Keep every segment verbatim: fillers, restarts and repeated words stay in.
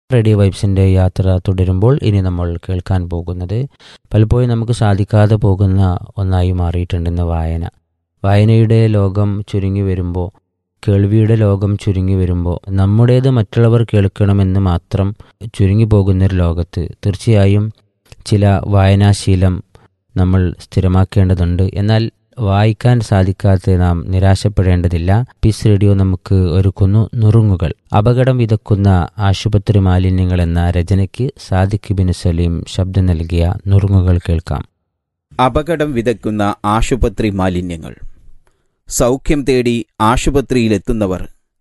Radio വൈബ്സിൻ്റെ യാത്ര തുടരുമ്പോൾ ഇനി നമ്മൾ കേൾക്കാൻ പോകുന്നത് പലപ്പോഴും നമുക്ക് സാധിക്കാതെ പോകുന്ന ഒന്നായി മാറിയിട്ടുണ്ടെന്ന് വായന. വായനയുടെ ലോകം ചുരുങ്ങി വരുമ്പോൾ, കേൾവിയുടെ ലോകം ചുരുങ്ങി വരുമ്പോൾ, നമ്മുടേത് മറ്റുള്ളവർ കേൾക്കണമെന്ന് മാത്രം ചുരുങ്ങി പോകുന്നൊരു ലോകത്ത് തീർച്ചയായും ചില വായനാശീലം നമ്മൾ സ്ഥിരമാക്കേണ്ടതുണ്ട്. എന്നാൽ വായിക്കാൻ സാധിക്കാതെ നാം നിരാശപ്പെടേണ്ടതില്ല. പീസ് റേഡിയോ നമുക്ക് ഒരുക്കുന്നു നുറുങ്ങുകൾ. അപകടം വിതക്കുന്ന ആശുപത്രി മാലിന്യങ്ങൾ എന്ന രചനയ്ക്ക് സാദിഖ് ബിൻ സലീം ശബ്ദം നൽകിയ നുറുങ്ങുകൾ കേൾക്കാം. അപകടം വിതക്കുന്ന ആശുപത്രി മാലിന്യങ്ങൾ. സൗഖ്യം തേടി ആശുപത്രിയിലെത്തുന്നവർ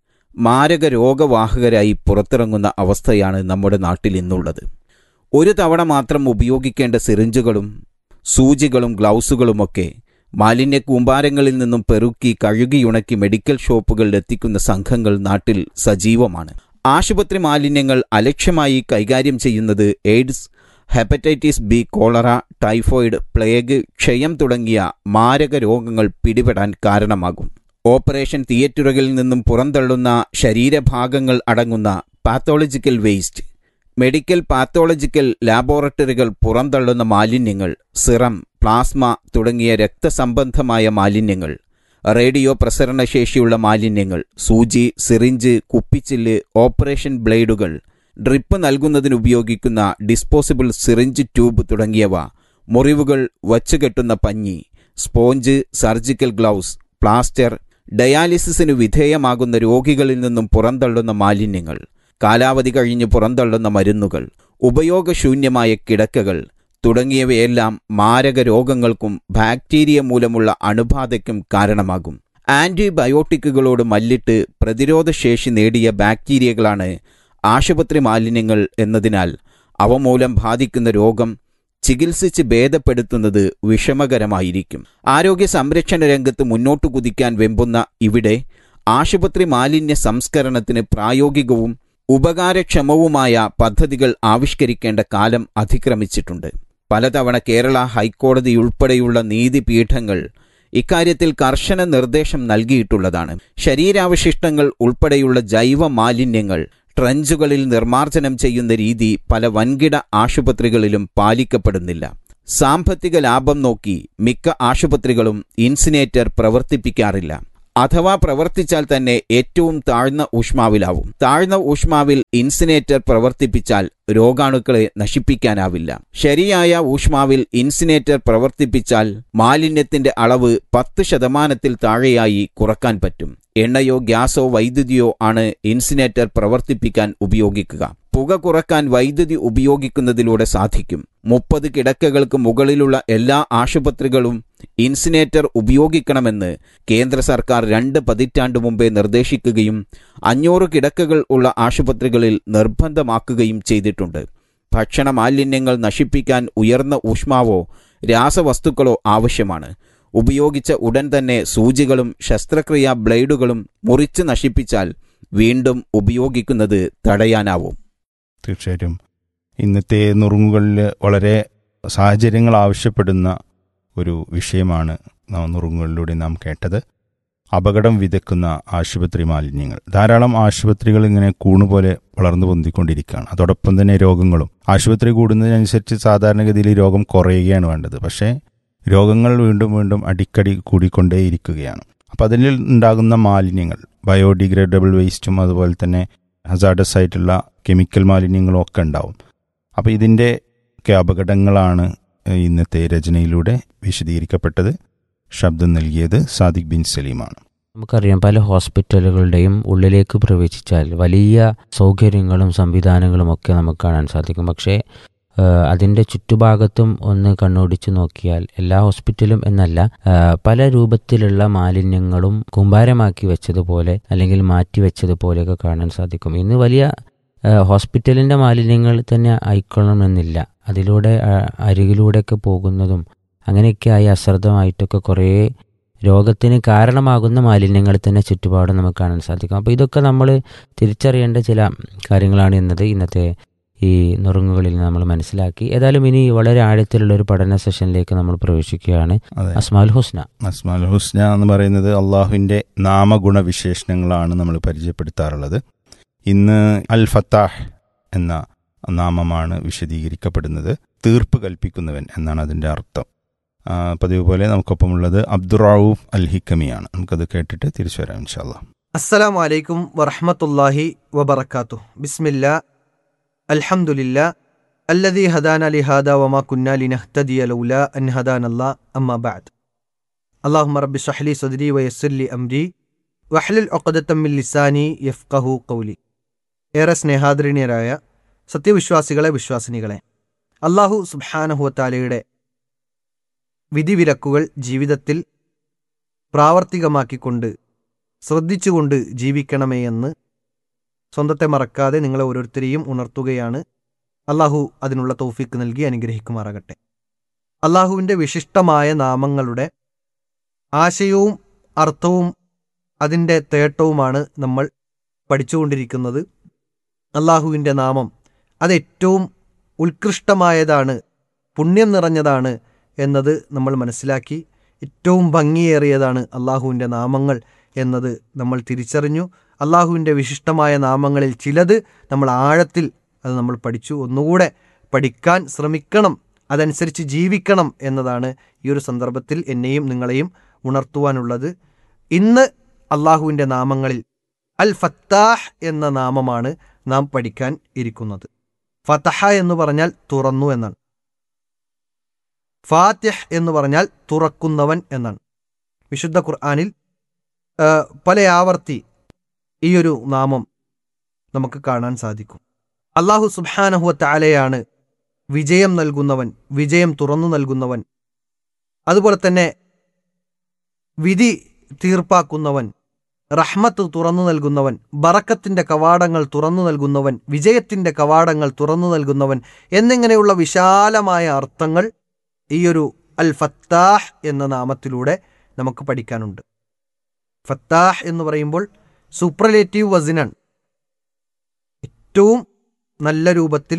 മാരക രോഗവാഹകരായി പുറത്തിറങ്ങുന്ന അവസ്ഥയാണ് നമ്മുടെ നാട്ടിൽ ഇന്നുള്ളത്. ഒരു തവണ മാത്രം ഉപയോഗിക്കേണ്ട സിറിഞ്ചുകളും സൂചികളും ഗ്ലൗസുകളുമൊക്കെ മാലിന്യ കൂമ്പാരങ്ങളിൽ നിന്നും പെറുക്കി കഴുകിയുണക്കി മെഡിക്കൽ ഷോപ്പുകളിൽ എത്തിക്കുന്ന സംഘങ്ങൾ നാട്ടിൽ സജീവമാണ്. ആശുപത്രി മാലിന്യങ്ങൾ അലക്ഷ്യമായി കൈകാര്യം ചെയ്യുന്നത് AIDS, hepatitis B, cholera, typhoid, plague, ക്ഷയം തുടങ്ങിയ മാരക രോഗങ്ങൾ പിടിപെടാൻ കാരണമാകും. ഓപ്പറേഷൻ തിയേറ്ററുകളിൽ നിന്നും പുറന്തള്ളുന്ന ശരീരഭാഗങ്ങൾ അടങ്ങുന്ന പാത്തോളജിക്കൽ വേസ്റ്റ്, മെഡിക്കൽ പാത്തോളജിക്കൽ ലാബോറട്ടറികൾ പുറന്തള്ളുന്ന മാലിന്യങ്ങൾ, സിറം, പ്ലാസ്മ തുടങ്ങിയ രക്തസംബന്ധമായ മാലിന്യങ്ങൾ, റേഡിയോ പ്രസരണശേഷിയുള്ള മാലിന്യങ്ങൾ, സൂചി, സിറിഞ്ച്, കുപ്പിച്ചില്ല്, ഓപ്പറേഷൻ ബ്ലേഡുകൾ, ഡ്രിപ്പ് നൽകുന്നതിനുപയോഗിക്കുന്ന ഡിസ്പോസിബിൾ സിറിഞ്ച് ട്യൂബ് തുടങ്ങിയവ, മുറിവുകൾ വച്ചുകെട്ടുന്ന പഞ്ഞി, സ്പോഞ്ച്, സർജിക്കൽ ഗ്ലൗസ്, പ്ലാസ്റ്റർ, ഡയാലിസിസിന് വിധേയമാകുന്ന രോഗികളിൽ നിന്നും പുറന്തള്ളുന്ന മാലിന്യങ്ങൾ, കാലാവധി കഴിഞ്ഞ് പുറന്തള്ളുന്ന മരുന്നുകൾ, ഉപയോഗശൂന്യമായ കിടക്കകൾ തുടങ്ങിയവയെല്ലാം മാരക രോഗങ്ങൾക്കും ബാക്ടീരിയ മൂലമുള്ള അണുബാധയ്ക്കും കാരണമാകും. ആന്റിബയോട്ടിക്കുകളോട് മല്ലിട്ട് പ്രതിരോധശേഷി നേടിയ ബാക്ടീരിയകളാണ് ആശുപത്രി മാലിന്യങ്ങൾ എന്നതിനാൽ അവ മൂലം ബാധിക്കുന്ന രോഗം ചികിത്സിച്ച് ഭേദപ്പെടുത്തുന്നത് വിഷമകരമായിരിക്കും. ആരോഗ്യ സംരക്ഷണ രംഗത്ത് മുന്നോട്ടു കുതിക്കാൻ വെമ്പുന്ന ഇവിടെ ആശുപത്രി മാലിന്യ സംസ്കരണത്തിന് പ്രായോഗികവും ഉപകാരക്ഷമവുമായ പദ്ധതികൾ ആവിഷ്കരിക്കേണ്ട കാലം അതിക്രമിച്ചിട്ടുണ്ട്. പലതവണ കേരള ഹൈക്കോടതിയുൾപ്പെടെയുള്ള നീതിപീഠങ്ങൾ ഇക്കാര്യത്തിൽ കർശന നിർദ്ദേശം നൽകിയിട്ടുള്ളതാണ്. ശരീരാവശിഷ്ടങ്ങൾ ഉൾപ്പെടെയുള്ള ജൈവ മാലിന്യങ്ങൾ ട്രഞ്ചുകളിൽ നിർമ്മാർജ്ജനം ചെയ്യുന്ന രീതി പല വൻകിട ആശുപത്രികളിലും പാലിക്കപ്പെടുന്നില്ല. സാമ്പത്തിക ലാഭം നോക്കി മിക്ക ആശുപത്രികളും ഇൻസിനേറ്റർ പ്രവർത്തിപ്പിക്കാറില്ല. അഥവാ പ്രവർത്തിച്ചാൽ തന്നെ ഏറ്റവും താഴ്ന്ന ഊഷ്മാവിലാവും. താഴ്ന്ന ഊഷ്മാവിൽ ഇൻസിനേറ്റർ പ്രവർത്തിപ്പിച്ചാൽ രോഗാണുക്കളെ നശിപ്പിക്കാനാവില്ല. ശരിയായ ഊഷ്മാവിൽ ഇൻസിനേറ്റർ പ്രവർത്തിപ്പിച്ചാൽ മാലിന്യത്തിന്റെ അളവ് പത്ത് ശതമാനത്തിൽ താഴെയായി കുറക്കാൻ പറ്റും. എണ്ണയോ ഗ്യാസോ വൈദ്യുതിയോ ആണ് ഇൻസിനേറ്റർ പ്രവർത്തിപ്പിക്കാൻ ഉപയോഗിക്കുക. പുക കുറക്കാൻ വൈദ്യുതി ഉപയോഗിക്കുന്നതിലൂടെ സാധിക്കും. മുപ്പത് കിടക്കകൾക്ക് മുകളിലുള്ള എല്ലാ ആശുപത്രികളും ഇൻസിനേറ്റർ ഉപയോഗിക്കണമെന്ന് കേന്ദ്ര സർക്കാർ രണ്ട് പതിറ്റാണ്ട് മുമ്പേ നിർദ്ദേശിക്കുകയും അഞ്ഞൂറ് കിടക്കകൾ ഉള്ള ആശുപത്രികളിൽ നിർബന്ധമാക്കുകയും ചെയ്തിട്ടുണ്ട്. ഭക്ഷണ മാലിന്യങ്ങൾ നശിപ്പിക്കാൻ ഉയർന്ന ഊഷ്മാവോ രാസവസ്തുക്കളോ ആവശ്യമാണ്. ഉപയോഗിച്ച ഉടൻ തന്നെ സൂചികളും ശസ്ത്രക്രിയാ ബ്ലേഡുകളും മുറിച്ച് നശിപ്പിച്ചാൽ വീണ്ടും ഉപയോഗിക്കുന്നത് തടയാനാവും. തീർച്ചയായിട്ടും ഇന്നത്തെ നുറുങ്ങുകളിൽ വളരെ സാഹചര്യങ്ങൾ ആവശ്യപ്പെടുന്ന ഒരു വിഷയമാണ് നാം നുറുങ്ങുകളിലൂടെ നാം കേട്ടത്. അപകടം വിതക്കുന്ന ആശുപത്രി മാലിന്യങ്ങൾ. ധാരാളം ആശുപത്രികൾ ഇങ്ങനെ കൂണുപോലെ വളർന്നു പൊന്തിക്കൊണ്ടിരിക്കുകയാണ്. അതോടൊപ്പം തന്നെ രോഗങ്ങളും. ആശുപത്രി കൂടുന്നതിനനുസരിച്ച് സാധാരണഗതിയിൽ രോഗം കുറയുകയാണ് വേണ്ടത്. പക്ഷേ രോഗങ്ങൾ വീണ്ടും വീണ്ടും അടിക്കടി കൂടിക്കൊണ്ടേയിരിക്കുകയാണ്. അപ്പോൾ അതിൽ ഉണ്ടാകുന്ന മാലിന്യങ്ങൾ, ബയോഡിഗ്രേഡബിൾ വേസ്റ്റും അതുപോലെ തന്നെ ഹസാർഡസ് ആയിട്ടുള്ള കെമിക്കൽ മാലിന്യങ്ങളും ഒക്കെ ഉണ്ടാവും. അപ്പോൾ ഇതിൻ്റെ ഒക്കെ അപകടങ്ങളാണ് ഇന്നത്തെ രചനയിലൂടെ വിശദീകരിക്കപ്പെട്ടത്. ശബ്ദം നൽകിയത് സാദിഖ് ബിൻ സലീമാണ്. നമുക്കറിയാം, പല ഹോസ്പിറ്റലുകളുടെയും ഉള്ളിലേക്ക് പ്രവേശിച്ചാൽ വലിയ സൗകര്യങ്ങളും സംവിധാനങ്ങളും ഒക്കെ നമുക്ക് കാണാൻ സാധിക്കും. പക്ഷേ അതിൻ്റെ ചുറ്റുഭാഗത്തും ഒന്ന് കണ്ണോടിച്ചു നോക്കിയാൽ എല്ലാ ഹോസ്പിറ്റലും എന്നല്ല, പല രൂപത്തിലുള്ള മാലിന്യങ്ങളും കൂമ്പാരമാക്കി വെച്ചതുപോലെ അല്ലെങ്കിൽ മാറ്റി വെച്ചതുപോലെയൊക്കെ കാണാൻ സാധിക്കും. ഇന്ന് വലിയ ഹോസ്പിറ്റലിൻ്റെ മാലിന്യങ്ങൾ തന്നെ ആയിക്കൊള്ളണമെന്നില്ല. അതിലൂടെ അരികിലൂടെയൊക്കെ പോകുന്നതും അങ്ങനെയൊക്കെയായി അശ്രദ്ധമായിട്ടൊക്കെ കുറേ രോഗത്തിന് കാരണമാകുന്ന മാലിന്യങ്ങൾ തന്നെ ചുറ്റുപാടും നമുക്ക് കാണാൻ സാധിക്കും. അപ്പോൾ ഇതൊക്കെ നമ്മൾ തിരിച്ചറിയേണ്ട ചില കാര്യങ്ങളാണ് എന്നത് ഇന്നത്തെ ഈ നുറുങ്ങുകളിൽ നമ്മൾ മനസ്സിലാക്കി. ഏതായാലും ഇനി വളരെ ആഴത്തിലുള്ള ഒരു പഠന സെഷനിലേക്ക് നമ്മൾ പ്രവേശിക്കുകയാണ്. അസ്മാഉൽ ഹുസ്ന. അസ്മാഉൽ ഹുസ്ന എന്ന് പറയുന്നത് അള്ളാഹുവിൻ്റെ നാമഗുണവിശേഷണങ്ങളാണ് നമ്മൾ പരിചയപ്പെടുത്താറുള്ളത്. ഇന്ന് അൽ ഫത്താഹ് എന്ന നാമമാണ് വിശദീകരിക്കപ്പെടുന്നത്. തീർപ്പ് കൽപ്പിക്കുന്നവൻ എന്നാണ് അതിൻ്റെ അർത്ഥം. പതിവ് പോലെ നമുക്കൊപ്പമുള്ളത് അബ്ദുറൌഫ് അൽ ഹിക്കമിയാണ്. നമുക്കത് കേട്ടിട്ട് തിരിച്ചു വരാം ഇൻഷാ അല്ലാഹ്. അസ്സലാമു അലൈക്കും വറഹ്മത്തുള്ളാഹി വബറകാതുഹു. ബിസ്മില്ലാ അൽഹംദുലില്ലാ അല്ലദീ ഹദാനാ ലിഹാദാ വമാ കുന്നാ ലിനഹ്തദിയ ലൗലാ അൻ ഹദാനല്ലാഹ് അമ്മാ ബഅദ്. അല്ലാഹുമ്മ റബ്ബി ഇശ്റഹ് ലി സദ്രി വയസ്സിർ ലി അംരി വഹ്ലുൽ ഉഖ്ദതം മിൻ ലിസാനി യഫ്ഖഹു ഖൗലി. ഏറെ സ്നേഹാദരണീയരായ സത്യവിശ്വാസികളെ, വിശ്വാസിനികളെ, അല്ലാഹു സുബ്ഹാനഹു വ തആലയുടെ വിധിവിലക്കുകൾ ജീവിതത്തിൽ പ്രാവർത്തികമാക്കിക്കൊണ്ട് ശ്രദ്ധിച്ചുകൊണ്ട് ജീവിക്കണമേ എന്ന് സ്വന്തത്തെ മറക്കാതെ നിങ്ങളെ ഓരോരുത്തരെയും ഉണർത്തുകയാണ്. അള്ളാഹു അതിനുള്ള തൗഫീക്ക് നൽകി അനുഗ്രഹിക്കുമാറാകട്ടെ. അള്ളാഹുവിൻ്റെ വിശിഷ്ടമായ നാമങ്ങളുടെ ആശയവും അർത്ഥവും അതിൻ്റെ തേട്ടവുമാണ് നമ്മൾ പഠിച്ചുകൊണ്ടിരിക്കുന്നത്. അള്ളാഹുവിൻ്റെ നാമം അത് ഏറ്റവും ഉത്കൃഷ്ടമായതാണ്, പുണ്യം നിറഞ്ഞതാണ് എന്നത് നമ്മൾ മനസ്സിലാക്കി. ഏറ്റവും ഭംഗിയേറിയതാണ് അള്ളാഹുവിൻ്റെ നാമങ്ങൾ എന്നത് നമ്മൾ തിരിച്ചറിഞ്ഞു. അള്ളാഹുവിൻ്റെ വിശിഷ്ടമായ നാമങ്ങളിൽ ചിലത് നമ്മൾ ആഴത്തിൽ അത് നമ്മൾ പഠിച്ചു. ഒന്നുകൂടെ പഠിക്കാൻ ശ്രമിക്കണം, അതനുസരിച്ച് ജീവിക്കണം എന്നതാണ് ഈ ഒരു സന്ദർഭത്തിൽ എന്നെയും നിങ്ങളെയും ഉണർത്തുവാനുള്ളത്. ഇന്ന് അള്ളാഹുവിൻ്റെ നാമങ്ങളിൽ അൽ ഫത്താഹ് എന്ന നാമമാണ് നാം പഠിക്കാൻ ഇരിക്കുന്നത്. ഫതഹ എന്ന് പറഞ്ഞാൽ തുറന്നു എന്നാണ്. ഫാത്തിഹ് എന്ന് പറഞ്ഞാൽ തുറക്കുന്നവൻ എന്നാണ്. വിശുദ്ധ ഖുർആനിൽ പല ആവർത്തി ഈ ഒരു നാമം നമുക്ക് കാണാൻ സാധിക്കും. അല്ലാഹു സുബ്ഹാനഹു വ തആലയാണ് വിജയം നൽകുന്നവൻ, വിജയം തുറന്നു നൽകുന്നവൻ, അതുപോലെ തന്നെ വിധി തീർപ്പാക്കുന്നവൻ, റഹ്മത്ത് തുറന്നു നൽകുന്നവൻ, ബറക്കത്തിൻ്റെ കവാടങ്ങൾ തുറന്നു നൽകുന്നവൻ, വിജയത്തിൻ്റെ കവാടങ്ങൾ തുറന്നു നൽകുന്നവൻ എന്നിങ്ങനെയുള്ള വിശാലമായ അർത്ഥങ്ങൾ ഈ ഒരു അൽ ഫത്താഹ് എന്ന നാമത്തിലൂടെ നമുക്ക് പഠിക്കാനുണ്ട്. ഫത്താഹ് എന്ന് പറയുമ്പോൾ സൂപ്പർലേറ്റീവ് വസിനാണ്. ഏറ്റവും നല്ല രൂപത്തിൽ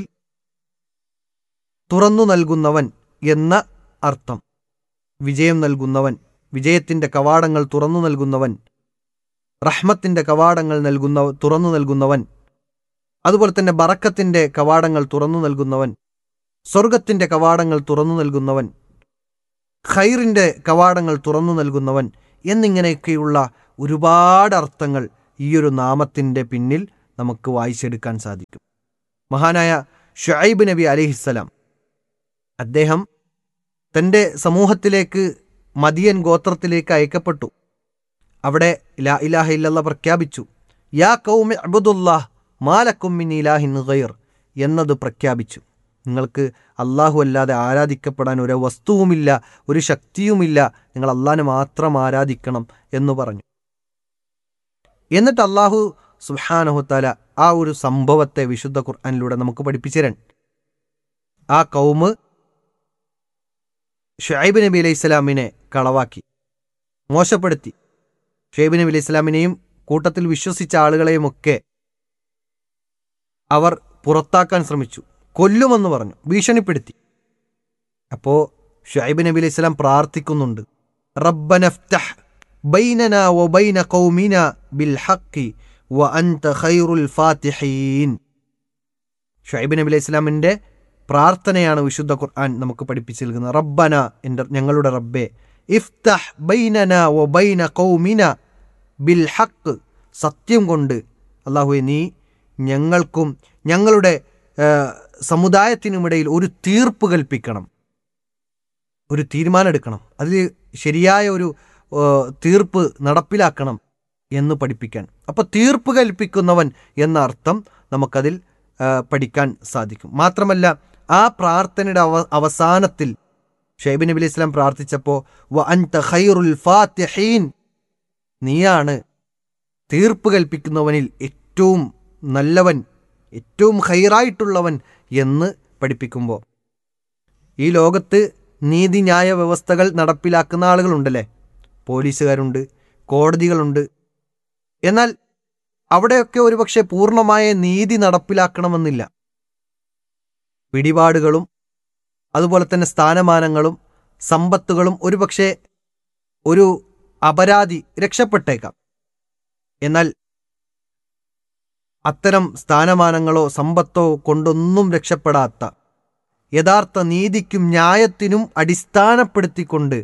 തുറന്നു നൽകുന്നവൻ എന്ന അർത്ഥം. വിജയം നൽകുന്നവൻ, വിജയത്തിൻ്റെ കവാടങ്ങൾ തുറന്നു നൽകുന്നവൻ, റഹ്മത്തിൻ്റെ കവാടങ്ങൾ നൽകുന്ന തുറന്നു നൽകുന്നവൻ, അതുപോലെ തന്നെ ബറക്കത്തിൻ്റെ കവാടങ്ങൾ തുറന്നു നൽകുന്നവൻ, സ്വർഗത്തിൻ്റെ കവാടങ്ങൾ തുറന്നു നൽകുന്നവൻ, ഖൈറിൻ്റെ കവാടങ്ങൾ തുറന്നു നൽകുന്നവൻ എന്നിങ്ങനെയൊക്കെയുള്ള ഒരുപാട് അർത്ഥങ്ങൾ ഈ ഒരു നാമത്തിൻ്റെ പിന്നിൽ നമുക്ക് വായിച്ചെടുക്കാൻ സാധിക്കും. മഹാനായ ശുഐബ് നബി അലൈഹിസ്സലാം അദ്ദേഹം തൻ്റെ സമൂഹത്തിലേക്ക് മദിയൻ ഗോത്രത്തിലേക്ക് അയക്കപ്പെട്ടു. അവിടെ ലാ ഇലാഹ ഇല്ലല്ലാഹ് പ്രഖ്യാപിച്ചു. യാ ഖൗമി അബ്ദുല്ലാഹ് മാലക്കും മിൻ ഇലാഹിൻ ഗൈർ എന്നത് പ്രഖ്യാപിച്ചു. നിങ്ങൾക്ക് അള്ളാഹു അല്ലാതെ ആരാധിക്കപ്പെടാൻ ഒരു വസ്തുവുമില്ല, ഒരു ശക്തിയുമില്ല, നിങ്ങൾ അള്ളാഹിനെ മാത്രം ആരാധിക്കണം എന്ന് പറഞ്ഞു. എന്നിട്ട് അള്ളാഹു സുബ്ഹാനഹു തആല ആ ഒരു സംഭവത്തെ വിശുദ്ധ ഖുർആനിലൂടെ നമുക്ക് പഠിപ്പിച്ചു തരാൻ. ആ കൗമ് ശുഐബ് നബി അലൈഹി സ്വലാമിനെ കളവാക്കി, മോശപ്പെടുത്തി. ശുഐബ് നബി അലൈഹി സ്വലാമിനെയും കൂട്ടത്തിൽ വിശ്വസിച്ച ആളുകളെയുമൊക്കെ അവർ പുറത്താക്കാൻ ശ്രമിച്ചു, കൊല്ലുമെന്ന് പറഞ്ഞു, ഭീഷണിപ്പെടുത്തി. അപ്പോൾ ശുഐബ് നബി അലൈഹി സ്വലാം പ്രാർത്ഥിക്കുന്നുണ്ട്, റബ്ബനഫ്തഹ് ബൈനനാ വബൈന ഖൗമിനാ ബിൽ ഹഖ് വ അൻത ഖൈറുൽ ഫാത്തിഹീൻ. ശുഐബ് നബി അലൈഹി സ്വലാമിൻ്റെ പ്രാർത്ഥനയാണ് വിശുദ്ധ ഖുർആൻ നമുക്ക് പഠിപ്പിച്ചു നൽകുന്നത്. റബ്ബന, എൻ്റെ ഞങ്ങളുടെ റബ്ബേ, ഇഫ്തഹ് ബൈനനാ വബൈന ഖൗമിനാ ബിൽ ഹഖ്, സത്യം കൊണ്ട് അല്ലാഹുവേ നീ ഞങ്ങൾക്കും ഞങ്ങളുടെ സമുദായത്തിനുമിടയിൽ ഒരു തീർപ്പ് കൽപ്പിക്കണം, ഒരു തീരുമാനം എടുക്കണം, അതിൽ ശരിയായ ഒരു തീർപ്പ് നടപ്പിലാക്കണം എന്ന് പഠിപ്പിക്കാൻ. അപ്പോൾ തീർപ്പ് കൽപ്പിക്കുന്നവൻ എന്ന അർത്ഥം നമുക്കതിൽ പഠിക്കാൻ സാധിക്കും. മാത്രമല്ല ആ പ്രാർത്ഥനയുടെ അവ അവസാനത്തിൽ ശുഐബ് നബി അലൈഹി സ്വലാം പ്രാർത്ഥിച്ചപ്പോൾ വ അൻത ഖൈറുൽ ഫാത്തിഹീൻ, നീയാണ് തീർപ്പ് കൽപ്പിക്കുന്നവനിൽ ഏറ്റവും നല്ലവൻ, ഏറ്റവും ഖൈറായിട്ടുള്ളവൻ എന്ന് പഠിപ്പിക്കുമ്പോൾ ഈ ലോകത്ത് നീതിന്യായ വ്യവസ്ഥകൾ നടപ്പിലാക്കുന്ന ആളുകളുണ്ടല്ലേ, പോലീസുകാരുണ്ട്, കോടതികളുണ്ട്. എന്നാൽ അവിടെയൊക്കെ ഒരുപക്ഷെ പൂർണ്ണമായ നീതി നടപ്പിലാക്കണമെന്നില്ല. പിടിപാടുകളും അതുപോലെ തന്നെ സ്ഥാനമാനങ്ങളും സമ്പത്തുകളും ഒരുപക്ഷെ ഒരു അപരാധി രക്ഷപ്പെട്ടേക്കാം. എന്നാൽ അത്തരം സ്ഥാനമാനങ്ങളോ സമ്പത്തോ കൊണ്ടൊന്നും രക്ഷപ്പെടാത്ത, യഥാർത്ഥ നീതിക്കും ന്യായത്തിനും അടിസ്ഥാനപ്പെടുത്തിക്കൊണ്ട്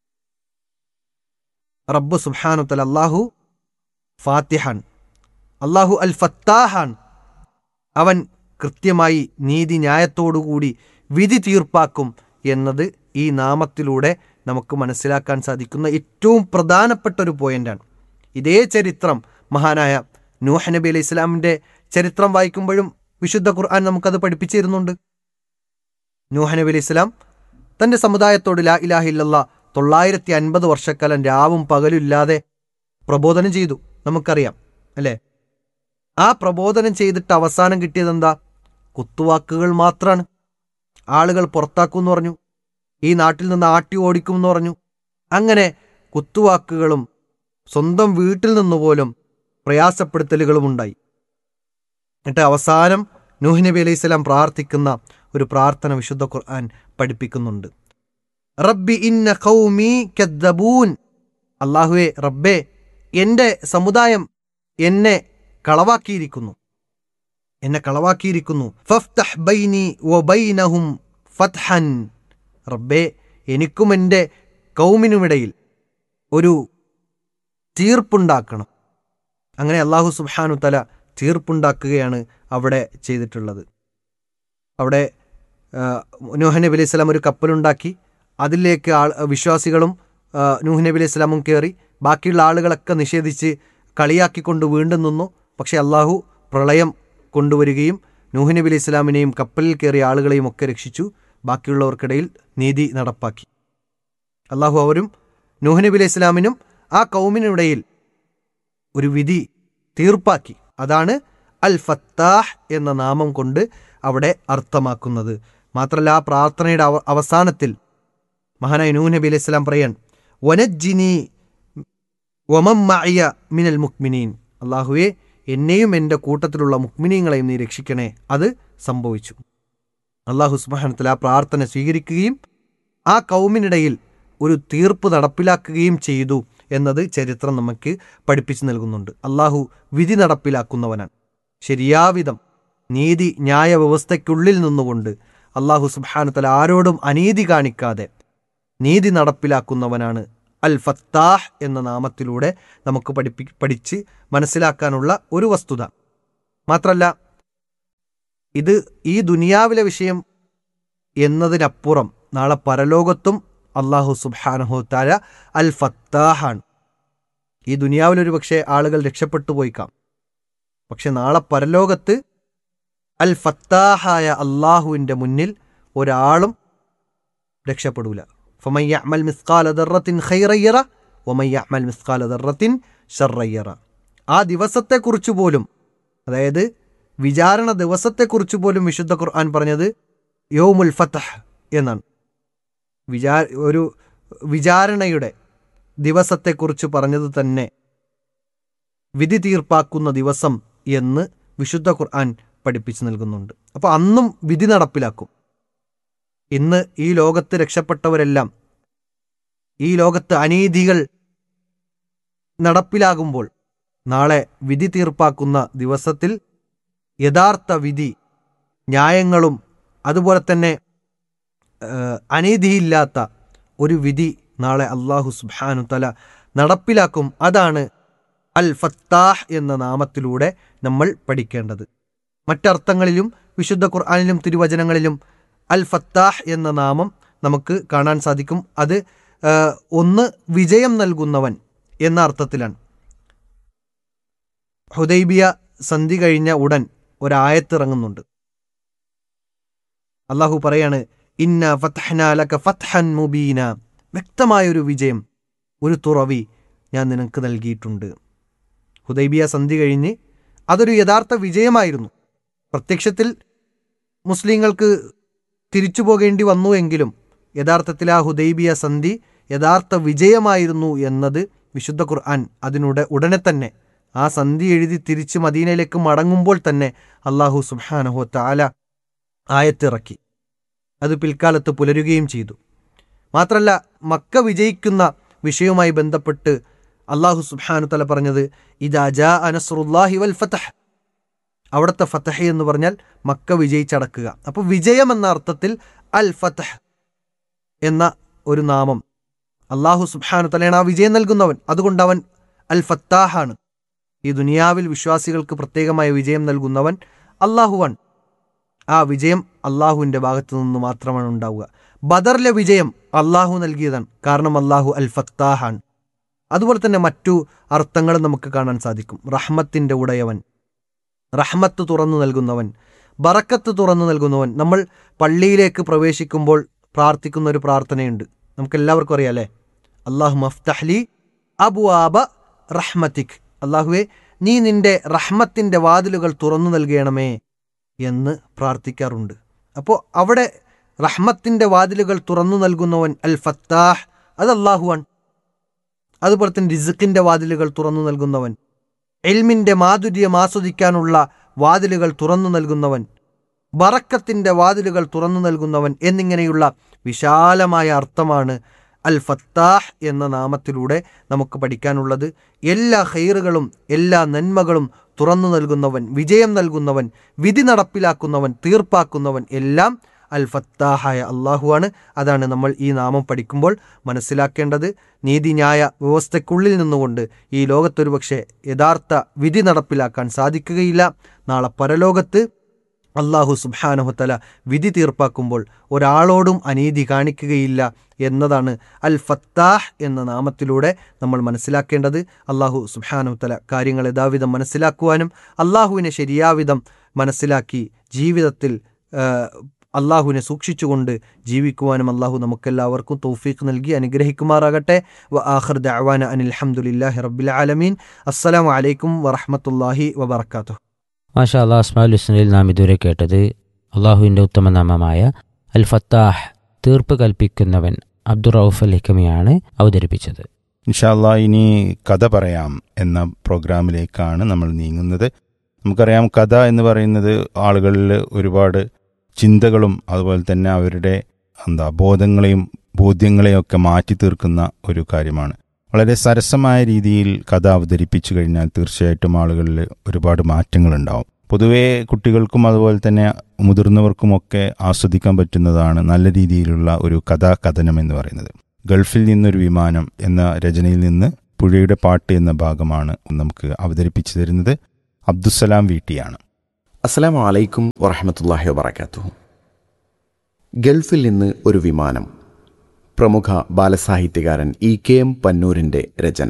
റബ്ബ് സുബ്ഹാനഹു വ തആല അല്ലാഹു ഫാത്തിഹാൻ, അല്ലാഹു അൽ ഫത്താഹാൻ. അവൻ കൃത്യമായി നീതി ന്യായത്തോടുകൂടി വിധി തീർപ്പാക്കും എന്നത് ഈ നാമത്തിലൂടെ നമുക്ക് മനസ്സിലാക്കാൻ സാധിക്കുന്ന ഏറ്റവും പ്രധാനപ്പെട്ട ഒരു പോയിൻ്റാണ്. ഇതേ ചരിത്രം മഹാനായ നൂഹ് നബി അലൈഹി ഇസ്ലാമിൻ്റെ ചരിത്രം വായിക്കുമ്പോഴും വിശുദ്ധ ഖുർആൻ നമുക്കത് പഠിപ്പിച്ചു തരുന്നുണ്ട്. നൂഹ് നബി അലൈഹി ഇസ്ലാം തൻ്റെ സമുദായത്തോട് ലാ ഇലാഹ ഇല്ലല്ലാഹ് തൊള്ളായിരത്തി അൻപത് വർഷക്കാലം രാവും പകലും ഇല്ലാതെ പ്രബോധനം ചെയ്തു. നമുക്കറിയാം അല്ലേ? ആ പ്രബോധനം ചെയ്തിട്ട് അവസാനം കിട്ടിയതെന്താ? കുത്തുവാക്കുകൾ മാത്രമാണ്. ആളുകൾ പുറത്താക്കും എന്ന് പറഞ്ഞു, ഈ നാട്ടിൽ നിന്ന് ആട്ടി ഓടിക്കും എന്ന് പറഞ്ഞു. അങ്ങനെ കുത്തുവാക്കുകളും സ്വന്തം വീട്ടിൽ നിന്ന് പോലും പ്രയാസപ്പെടുത്തലുകളും ഉണ്ടായി. എന്നിട്ട് അവസാനം നൂഹ് നബി അലൈഹി സ്വലാം പ്രാർത്ഥിക്കുന്ന ഒരു പ്രാർത്ഥന വിശുദ്ധ ഖുർആൻ പഠിപ്പിക്കുന്നുണ്ട്. റബ്ബി ഇന്ന ഖൗമി കദ്ദബൂൻ. അല്ലാഹുവേ, റബ്ബേ, എൻ്റെ സമുദായം എന്നെ കളവാക്കിയിരിക്കുന്നു എന്നെ കളവാക്കിയിരിക്കുന്നു ഫഫ്തഹ് ബൈനി വബൈനഹും ഫത്ഹൻ. റബ്ബേ, എനിക്കും എൻ്റെ കൗമിനുമിടയിൽ ഒരു തീർപ്പുണ്ടാക്കണം. അങ്ങനെ അല്ലാഹു സുബ്ഹാനഹു തആല തീർപ്പുണ്ടാക്കുകയാണ് അവിടെ ചെയ്തിട്ടുള്ളത്. അവിടെ നൂഹ് നബി അലൈഹി സ്വലാം ഒരു കപ്പലുണ്ടാക്കി, അതിലേക്ക് ആൾ വിശ്വാസികളും നൂഹ് നബി അലൈഹി സ്വലാമും കയറി. ബാക്കിയുള്ള ആളുകളൊക്കെ നിഷേധിച്ച് കളിയാക്കിക്കൊണ്ട് വീണ്ടും നിന്നു. പക്ഷേ അള്ളാഹു പ്രളയം കൊണ്ടുവരികയും നൂഹ് നബി അലൈഹി സ്വലാമിനെയും കപ്പലിൽ കയറിയ ആളുകളെയും ഒക്കെ രക്ഷിച്ചു. ബാക്കിയുള്ളവർക്കിടയിൽ നീതി നടപ്പാക്കി. അള്ളാഹു അവരും നൂഹ് നബി അലൈഹി സ്വലാമിനും ആ കൗമിനിടയിൽ ഒരു വിധി തീർപ്പാക്കി. അതാണ് അൽ ഫത്താഹ് എന്ന നാമം കൊണ്ട് അവിടെ അർത്ഥമാക്കുന്നത്. മാത്രമല്ല, ആ പ്രാർത്ഥനയുടെ അവ അവസാനത്തിൽ മഹാനായ നൂഹ് നബി അലൈഹി സ്വലാം പറയാൻ, വനജ്ജിനി വമൻ മഅയ മിനൽ മുഅ്മിനീൻ. അല്ലാഹുവേ, എന്നെയും എൻ്റെ കൂട്ടത്തിലുള്ള മുഅ്മിനീങ്ങളെയും നീ രക്ഷിക്കണേ. അത് സംഭവിച്ചു. അല്ലാഹു സുബ്ഹാനഹു വ തആല ആ പ്രാർത്ഥന സ്വീകരിക്കുകയും ആ കൗമിനിടയിൽ ഒരു തീർപ്പ് നടപ്പിലാക്കുകയും ചെയ്തു എന്നത് ചരിത്രം നമുക്ക് പഠിപ്പിച്ചു നൽകുന്നുണ്ട്. അല്ലാഹു വിധി നടപ്പിലാക്കുന്നവനാണ്. ശരിയാവിധം നീതി ന്യായ വ്യവസ്ഥയ്ക്കുള്ളിൽ നിന്നുകൊണ്ട് അല്ലാഹു സുബ്ഹാനഹു വ തആല ആരോടും അനീതി കാണിക്കാതെ നീതി നടപ്പിലാക്കുന്നവനാണ്. അൽ ഫത്താഹ് എന്ന നാമത്തിലൂടെ നമുക്ക് പഠിപ്പി പഠിച്ച് മനസ്സിലാക്കാനുള്ള ഒരു വസ്തുത. മാത്രമല്ല, ഇത് ഈ ദുനിയാവിലെ വിഷയം എന്നതിനപ്പുറം നാളെ പരലോകത്തും അല്ലാഹു സുബ്ഹാനഹു തആല അൽ ഫത്താഹാണ്. ഈ ദുനിയാവിലൊരു പക്ഷേ ആളുകൾ രക്ഷപ്പെട്ടു പോയിക്കാം, പക്ഷെ നാളെ പരലോകത്ത് അൽ ഫത്താഹായ അള്ളാഹുവിൻ്റെ മുന്നിൽ ഒരാളും രക്ഷപ്പെടൂല. ഫമൻ യഅമൽ മിസ്ഖാല ദർറത്തിൻ ഖൈറൻ യറ വമൻ യഅമൽ മിസ്ഖാല ദർറത്തിൻ ശർറൻ യറ. ആ ദിവസത്തെക്കുറിച്ച് പോലും, അതായത് വിചാരണ ദിവസത്തെക്കുറിച്ച് പോലും വിശുദ്ധ ഖുർആൻ പറഞ്ഞത് യൗമുൽ ഫത്ഹ് എന്നാണ്. വിചാ ഒരു വിചാരണയുടെ ദിവസത്തെക്കുറിച്ച് പറഞ്ഞത് തന്നെ വിധി തീർപ്പാക്കുന്ന ദിവസം എന്ന് വിശുദ്ധ ഖുർആൻ പഠിപ്പിച്ചു നൽകുന്നുണ്ട്. അപ്പോൾ അന്നും വിധി നടപ്പിലാക്കും. ഇന്ന് ഈ ലോകത്ത് രക്ഷപ്പെട്ടവരെല്ലാം ഈ ലോകത്ത് അനീതികൾ നടപ്പിലാകുമ്പോൾ നാളെ വിധി തീർപ്പാക്കുന്ന ദിവസത്തിൽ യഥാർത്ഥ വിധി, ന്യായങ്ങളും അതുപോലെ തന്നെ അനീതിയില്ലാത്ത ഒരു വിധി നാളെ അല്ലാഹു സുബ്ഹാനഹു തആല നടപ്പിലാക്കും. അതാണ് അൽ ഫത്താഹ് എന്ന നാമത്തിലൂടെ നമ്മൾ പഠിക്കേണ്ടത്. മറ്റർത്ഥങ്ങളിലും വിശുദ്ധ ഖുർആനിലും തിരുവചനങ്ങളിലും അൽ ഫത്താഹ് എന്ന നാമം നമുക്ക് കാണാൻ സാധിക്കും. അത് ഒന്ന് വിജയം നൽകുന്നവൻ എന്ന അർത്ഥത്തിലാണ്. ഹുദൈബിയ സന്ധി കഴിഞ്ഞ ഉടൻ ഒരായത്തിറങ്ങുന്നുണ്ട്. അള്ളാഹു പറയാണ്, ഇന്ന ഫത്ഹ്നാ ലക ഫത്ഹൻ മുബീന. വ്യക്തമായൊരു വിജയം, ഒരു തുറവി ഞാൻ നിനക്ക് നൽകിയിട്ടുണ്ട്. ഹുദൈബിയ സന്ധി കഴിഞ്ഞ് അതൊരു യഥാർത്ഥ വിജയമായിരുന്നു. പ്രത്യക്ഷത്തിൽ മുസ്ലിങ്ങൾക്ക് തിരിച്ചു പോകേണ്ടി വന്നു എങ്കിലും യഥാർത്ഥത്തിൽ ആ ഹുദൈബിയ സന്ധി യഥാർത്ഥ വിജയമായിരുന്നു എന്നത് വിശുദ്ധ ഖുർആൻ അതിനൂടെ ഉടനെ തന്നെ ആ സന്ധി എഴുതി തിരിച്ച് മദീനയിലേക്ക് മടങ്ങുമ്പോൾ തന്നെ അല്ലാഹു സുബ്ഹാനഹു തആല ആയത്തിറക്കി. അത് പിൽക്കാലത്ത് പുലരുകയും ചെയ്തു. മാത്രമല്ല, മക്ക വിജയിക്കുന്ന വിഷയവുമായി ബന്ധപ്പെട്ട് അല്ലാഹു സുബ്ഹാനഹു തആല പറഞ്ഞത്, ഇദാ ജാഅ നസ്റുല്ലാഹി വൽ ഫത്ഹ്. അവിടുത്തെ ഫതഹ് എന്ന് പറഞ്ഞാൽ മക്ക വിജയിച്ചടക്കുക. അപ്പോൾ വിജയം എന്ന അർത്ഥത്തിൽ അൽ ഫതഹ് എന്ന ഒരു നാമം, അള്ളാഹു സുബ്ഹാനഹു തആലയാണ് ആ വിജയം നൽകുന്നവൻ. അതുകൊണ്ട് അവൻ അൽ ഫത്താഹാണ്. ഈ ദുനിയാവിൽ വിശ്വാസികൾക്ക് പ്രത്യേകമായ വിജയം നൽകുന്നവൻ അള്ളാഹുവാൻ. ആ വിജയം അള്ളാഹുവിൻ്റെ ഭാഗത്തു നിന്ന് മാത്രമാണ് ഉണ്ടാവുക. ബദറിലെ വിജയം അള്ളാഹു നൽകിയതാണ്, കാരണം അള്ളാഹു അൽ ഫത്താഹാണ്. അതുപോലെ തന്നെ മറ്റു അർത്ഥങ്ങളും നമുക്ക് കാണാൻ സാധിക്കും. റഹ്മത്തിൻ്റെ ഉടയവൻ, റഹ്മത്ത് തുറന്നു നൽകുന്നവൻ, ബറക്കത്ത് തുറന്നു നൽകുന്നവൻ. നമ്മൾ പള്ളിയിലേക്ക് പ്രവേശിക്കുമ്പോൾ പ്രാർത്ഥിക്കുന്ന ഒരു പ്രാർത്ഥനയുണ്ട്, നമുക്കെല്ലാവർക്കും അറിയാം അല്ലേ? അല്ലാഹു മഫ്തഹ്ലി അബ്വാബ റഹ്മതിക്, അള്ളാഹുവെ നീ നിൻ്റെ റഹ്മത്തിൻ്റെ വാതിലുകൾ തുറന്നു നൽകണമേ എന്ന് പ്രാർത്ഥിക്കാറുണ്ട്. അപ്പോൾ അവിടെ റഹ്മത്തിൻ്റെ വാതിലുകൾ തുറന്നു നൽകുന്നവൻ അൽ ഫത്താഹ്, അത് അള്ളാഹുവാൻ. അതുപോലെ തന്നെ റിസ്ഖിൻ്റെ വാതിലുകൾ തുറന്നു നൽകുന്നവൻ, ഇൽമിൻ്റെ മാധുര്യം ആസ്വദിക്കാനുള്ള വാതിലുകൾ തുറന്നു നൽകുന്നവൻ, ബറക്കത്തിൻ്റെ വാതിലുകൾ തുറന്നു നൽകുന്നവൻ എന്നിങ്ങനെയുള്ള വിശാലമായ അർത്ഥമാണ് അൽ ഫത്താഹ് എന്ന നാമത്തിലൂടെ നമുക്ക് പഠിക്കാനുള്ളത്. എല്ലാ ഖൈറുകളും എല്ലാ നന്മകളും തുറന്നു നൽകുന്നവൻ, വിജയം നൽകുന്നവൻ, വിധി നടപ്പിലാക്കുന്നവൻ, തീർപ്പാക്കുന്നവൻ എല്ലാം അൽ ഫത്താഹായ അള്ളാഹുവാണ്. അതാണ് നമ്മൾ ഈ നാമം പഠിക്കുമ്പോൾ മനസ്സിലാക്കേണ്ടത്. നീതിന്യായ വ്യവസ്ഥയ്ക്കുള്ളിൽ നിന്നുകൊണ്ട് ഈ ലോകത്തൊരു പക്ഷേ യഥാർത്ഥ വിധി നടപ്പിലാക്കാൻ സാധിക്കുകയില്ല. നാളെ പരലോകത്ത് അള്ളാഹു സുബ്ഹാനഹു തആല വിധി തീർപ്പാക്കുമ്പോൾ ഒരാളോടും അനീതി കാണിക്കുകയില്ല എന്നതാണ് അൽ ഫത്താഹ് എന്ന നാമത്തിലൂടെ നമ്മൾ മനസ്സിലാക്കേണ്ടത്. അള്ളാഹു സുബ്ഹാനഹു തആല കാര്യങ്ങൾ യഥാവിധം മനസ്സിലാക്കുവാനും അള്ളാഹുവിനെ ശരിയാവിധം മനസ്സിലാക്കി ജീവിതത്തിൽ അള്ളാഹുവിനെ സൂക്ഷിച്ചുകൊണ്ട് ജീവിക്കുവാനും അള്ളാഹു നമുക്കെല്ലാവർക്കും തൗഫീഖ് നൽകി അനുഗ്രഹിക്കുമാറാകട്ടെ. വ ആഖിർ ദഅവാന അനിൽ ഹംദുലില്ലാഹി റബ്ബിൽ ആലമീൻ. അസ്സലാമു അലൈക്കും വറഹ്മത്തുള്ളാഹി വബറകാതുഹു. മാഷാ അല്ലാഹ്. അസ്മാഉൽ ഹുസ്നയിൽ നാം ഇതുവരെ കേട്ടത് അള്ളാഹുവിൻ്റെ ഉത്തമനാമമായ അൽ ഫത്താഹ്, തീർപ്പ് കൽപ്പിക്കുന്നവൻ, അബ്ദുർ റൌഫ് അൽ ഹിക്കമിയാണ് അവതരിപ്പിച്ചത്. ഇൻഷാ അല്ലാഹ് ഇനി കഥ പറയാം എന്ന പ്രോഗ്രാമിലേക്കാണ് നമ്മൾ നീങ്ങുന്നത്. നമുക്കറിയാം, കഥ എന്ന് പറയുന്നത് ആളുകളിൽ ഒരുപാട് ചിന്തകളും അതുപോലെ തന്നെ അവരുടെ എന്താ ബോധങ്ങളെയും ബോധ്യങ്ങളെയും ഒക്കെ മാറ്റി തീർക്കുന്ന ഒരു കാര്യമാണ്. വളരെ സരസമായ രീതിയിൽ കഥ അവതരിപ്പിച്ചു കഴിഞ്ഞാൽ തീർച്ചയായിട്ടും ആളുകളിൽ ഒരുപാട് മാറ്റങ്ങളുണ്ടാവും. പൊതുവേ കുട്ടികൾക്കും അതുപോലെ തന്നെ മുതിർന്നവർക്കുമൊക്കെ ആസ്വദിക്കാൻ പറ്റുന്നതാണ് നല്ല രീതിയിലുള്ള ഒരു കഥാകഥനം എന്ന് പറയുന്നത്. ഗൾഫിൽ നിന്നൊരു വിമാനം എന്ന രചനയിൽ നിന്ന് പുഴയുടെ പാട്ട് എന്ന ഭാഗമാണ് നമുക്ക് അവതരിപ്പിച്ചു തരുന്നത്. അബ്ദുസ്സലാം വീട്ടിയാണ്. അസ്സലാമു അലൈക്കും വറഹ്മത്തുള്ളാഹി വബറകാതുഹു. ഗൾഫിൽ നിന്ന് ഒരു വിമാനം. പ്രമുഖ ബാലസാഹിത്യകാരൻ ഇ കെ എം പന്നൂരിൻ്റെ രചന.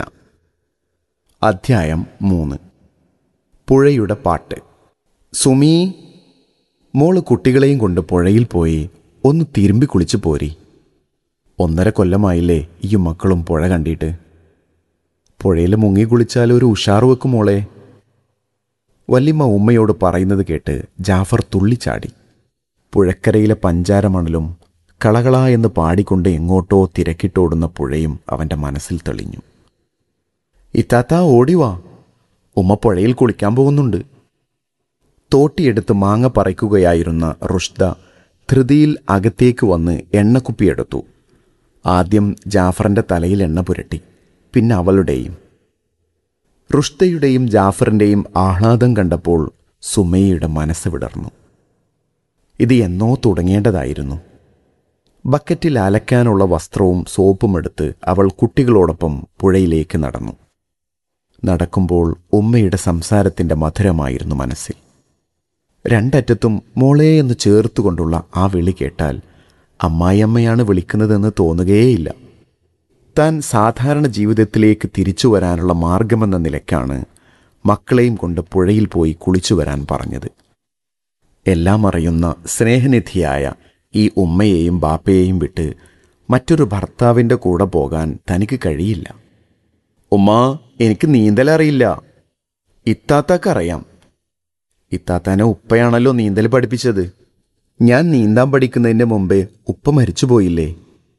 അധ്യായം മൂന്ന്. പുഴയുടെ പാട്ട്. സുമി, മോള് കുട്ടികളെയും കൊണ്ട് പുഴയിൽ പോയി ഒന്ന് തിരുമ്പി കുളിച്ചു പോരി. ഒന്നര കൊല്ലമായില്ലേ ഈ മക്കളും പുഴ കണ്ടിട്ട്. പുഴയിൽ മുങ്ങി കുളിച്ചാൽ ഒരു ഉഷാറ് വെക്കും മോളെ. വല്യമ്മ ഉമ്മയോട് പറയുന്നത് കേട്ട് ജാഫർ തുള്ളിച്ചാടി. പുഴക്കരയിലെ പഞ്ചാരമണലും കളകള എന്ന് പാടിക്കൊണ്ട് എങ്ങോട്ടോ തിരക്കിട്ടോടുന്ന പുഴയും അവൻ്റെ മനസ്സിൽ തെളിഞ്ഞു. ഇത്താത്ത ഓടിവാ, ഉമ്മ പുഴയിൽ കുളിക്കാൻ പോകുന്നുണ്ട്. തോട്ടിയെടുത്ത് മാങ്ങ പറിക്കുകയായിരുന്ന റുഷ്ദ ധൃതിയിൽ അകത്തേക്ക് വന്ന് എണ്ണക്കുപ്പിയെടുത്തു. ആദ്യം ജാഫറിൻ്റെ തലയിൽ എണ്ണ പുരട്ടി, പിന്നെ അവളുടെയും. റുഷ്ദയുടെയും ജാഫറിൻ്റെയും ആഹ്ലാദം കണ്ടപ്പോൾ സുമയ്യയുടെ മനസ്സ് വിടർന്നു. ഇത് എന്നോ തുടങ്ങേണ്ടതായിരുന്നു. ബക്കറ്റിൽ അലക്കാനുള്ള വസ്ത്രവും സോപ്പും എടുത്ത് അവൾ കുട്ടികളോടൊപ്പം പുഴയിലേക്ക് നടന്നു. നടക്കുമ്പോൾ ഉമ്മയുടെ സംസാരത്തിൻ്റെ മധുരമായിരുന്നു മനസ്സിൽ. രണ്ടറ്റത്തും മോളെ എന്ന് ചേർത്തുകൊണ്ടുള്ള ആ വിളി കേട്ടാൽ അമ്മായിയമ്മയാണ് വിളിക്കുന്നതെന്ന് തോന്നുകയേയില്ല. താൻ സാധാരണ ജീവിതത്തിലേക്ക് തിരിച്ചു വരാനുള്ള മാർഗമെന്ന നിലയ്ക്കാണ് മക്കളെയും കൊണ്ട് പുഴയിൽ പോയി കുളിച്ചു വരാൻ പറഞ്ഞത്. എല്ലാം അറിയുന്ന സ്നേഹനിധിയായ ഈ ഉമ്മയെയും ബാപ്പയെയും വിട്ട് മറ്റൊരു ഭർത്താവിൻ്റെ കൂടെ പോകാൻ തനിക്ക് കഴിയില്ല. ഉമ്മ, എനിക്ക് നീന്തലറിയില്ല. ഇത്താത്തക്കറിയാം. ഇത്താത്താനെ ഉപ്പയാണല്ലോ നീന്തൽ പഠിപ്പിച്ചത്. ഞാൻ നീന്താൻ പഠിക്കുന്നതിൻ്റെ മുമ്പേ ഉപ്പ മരിച്ചുപോയില്ലേ?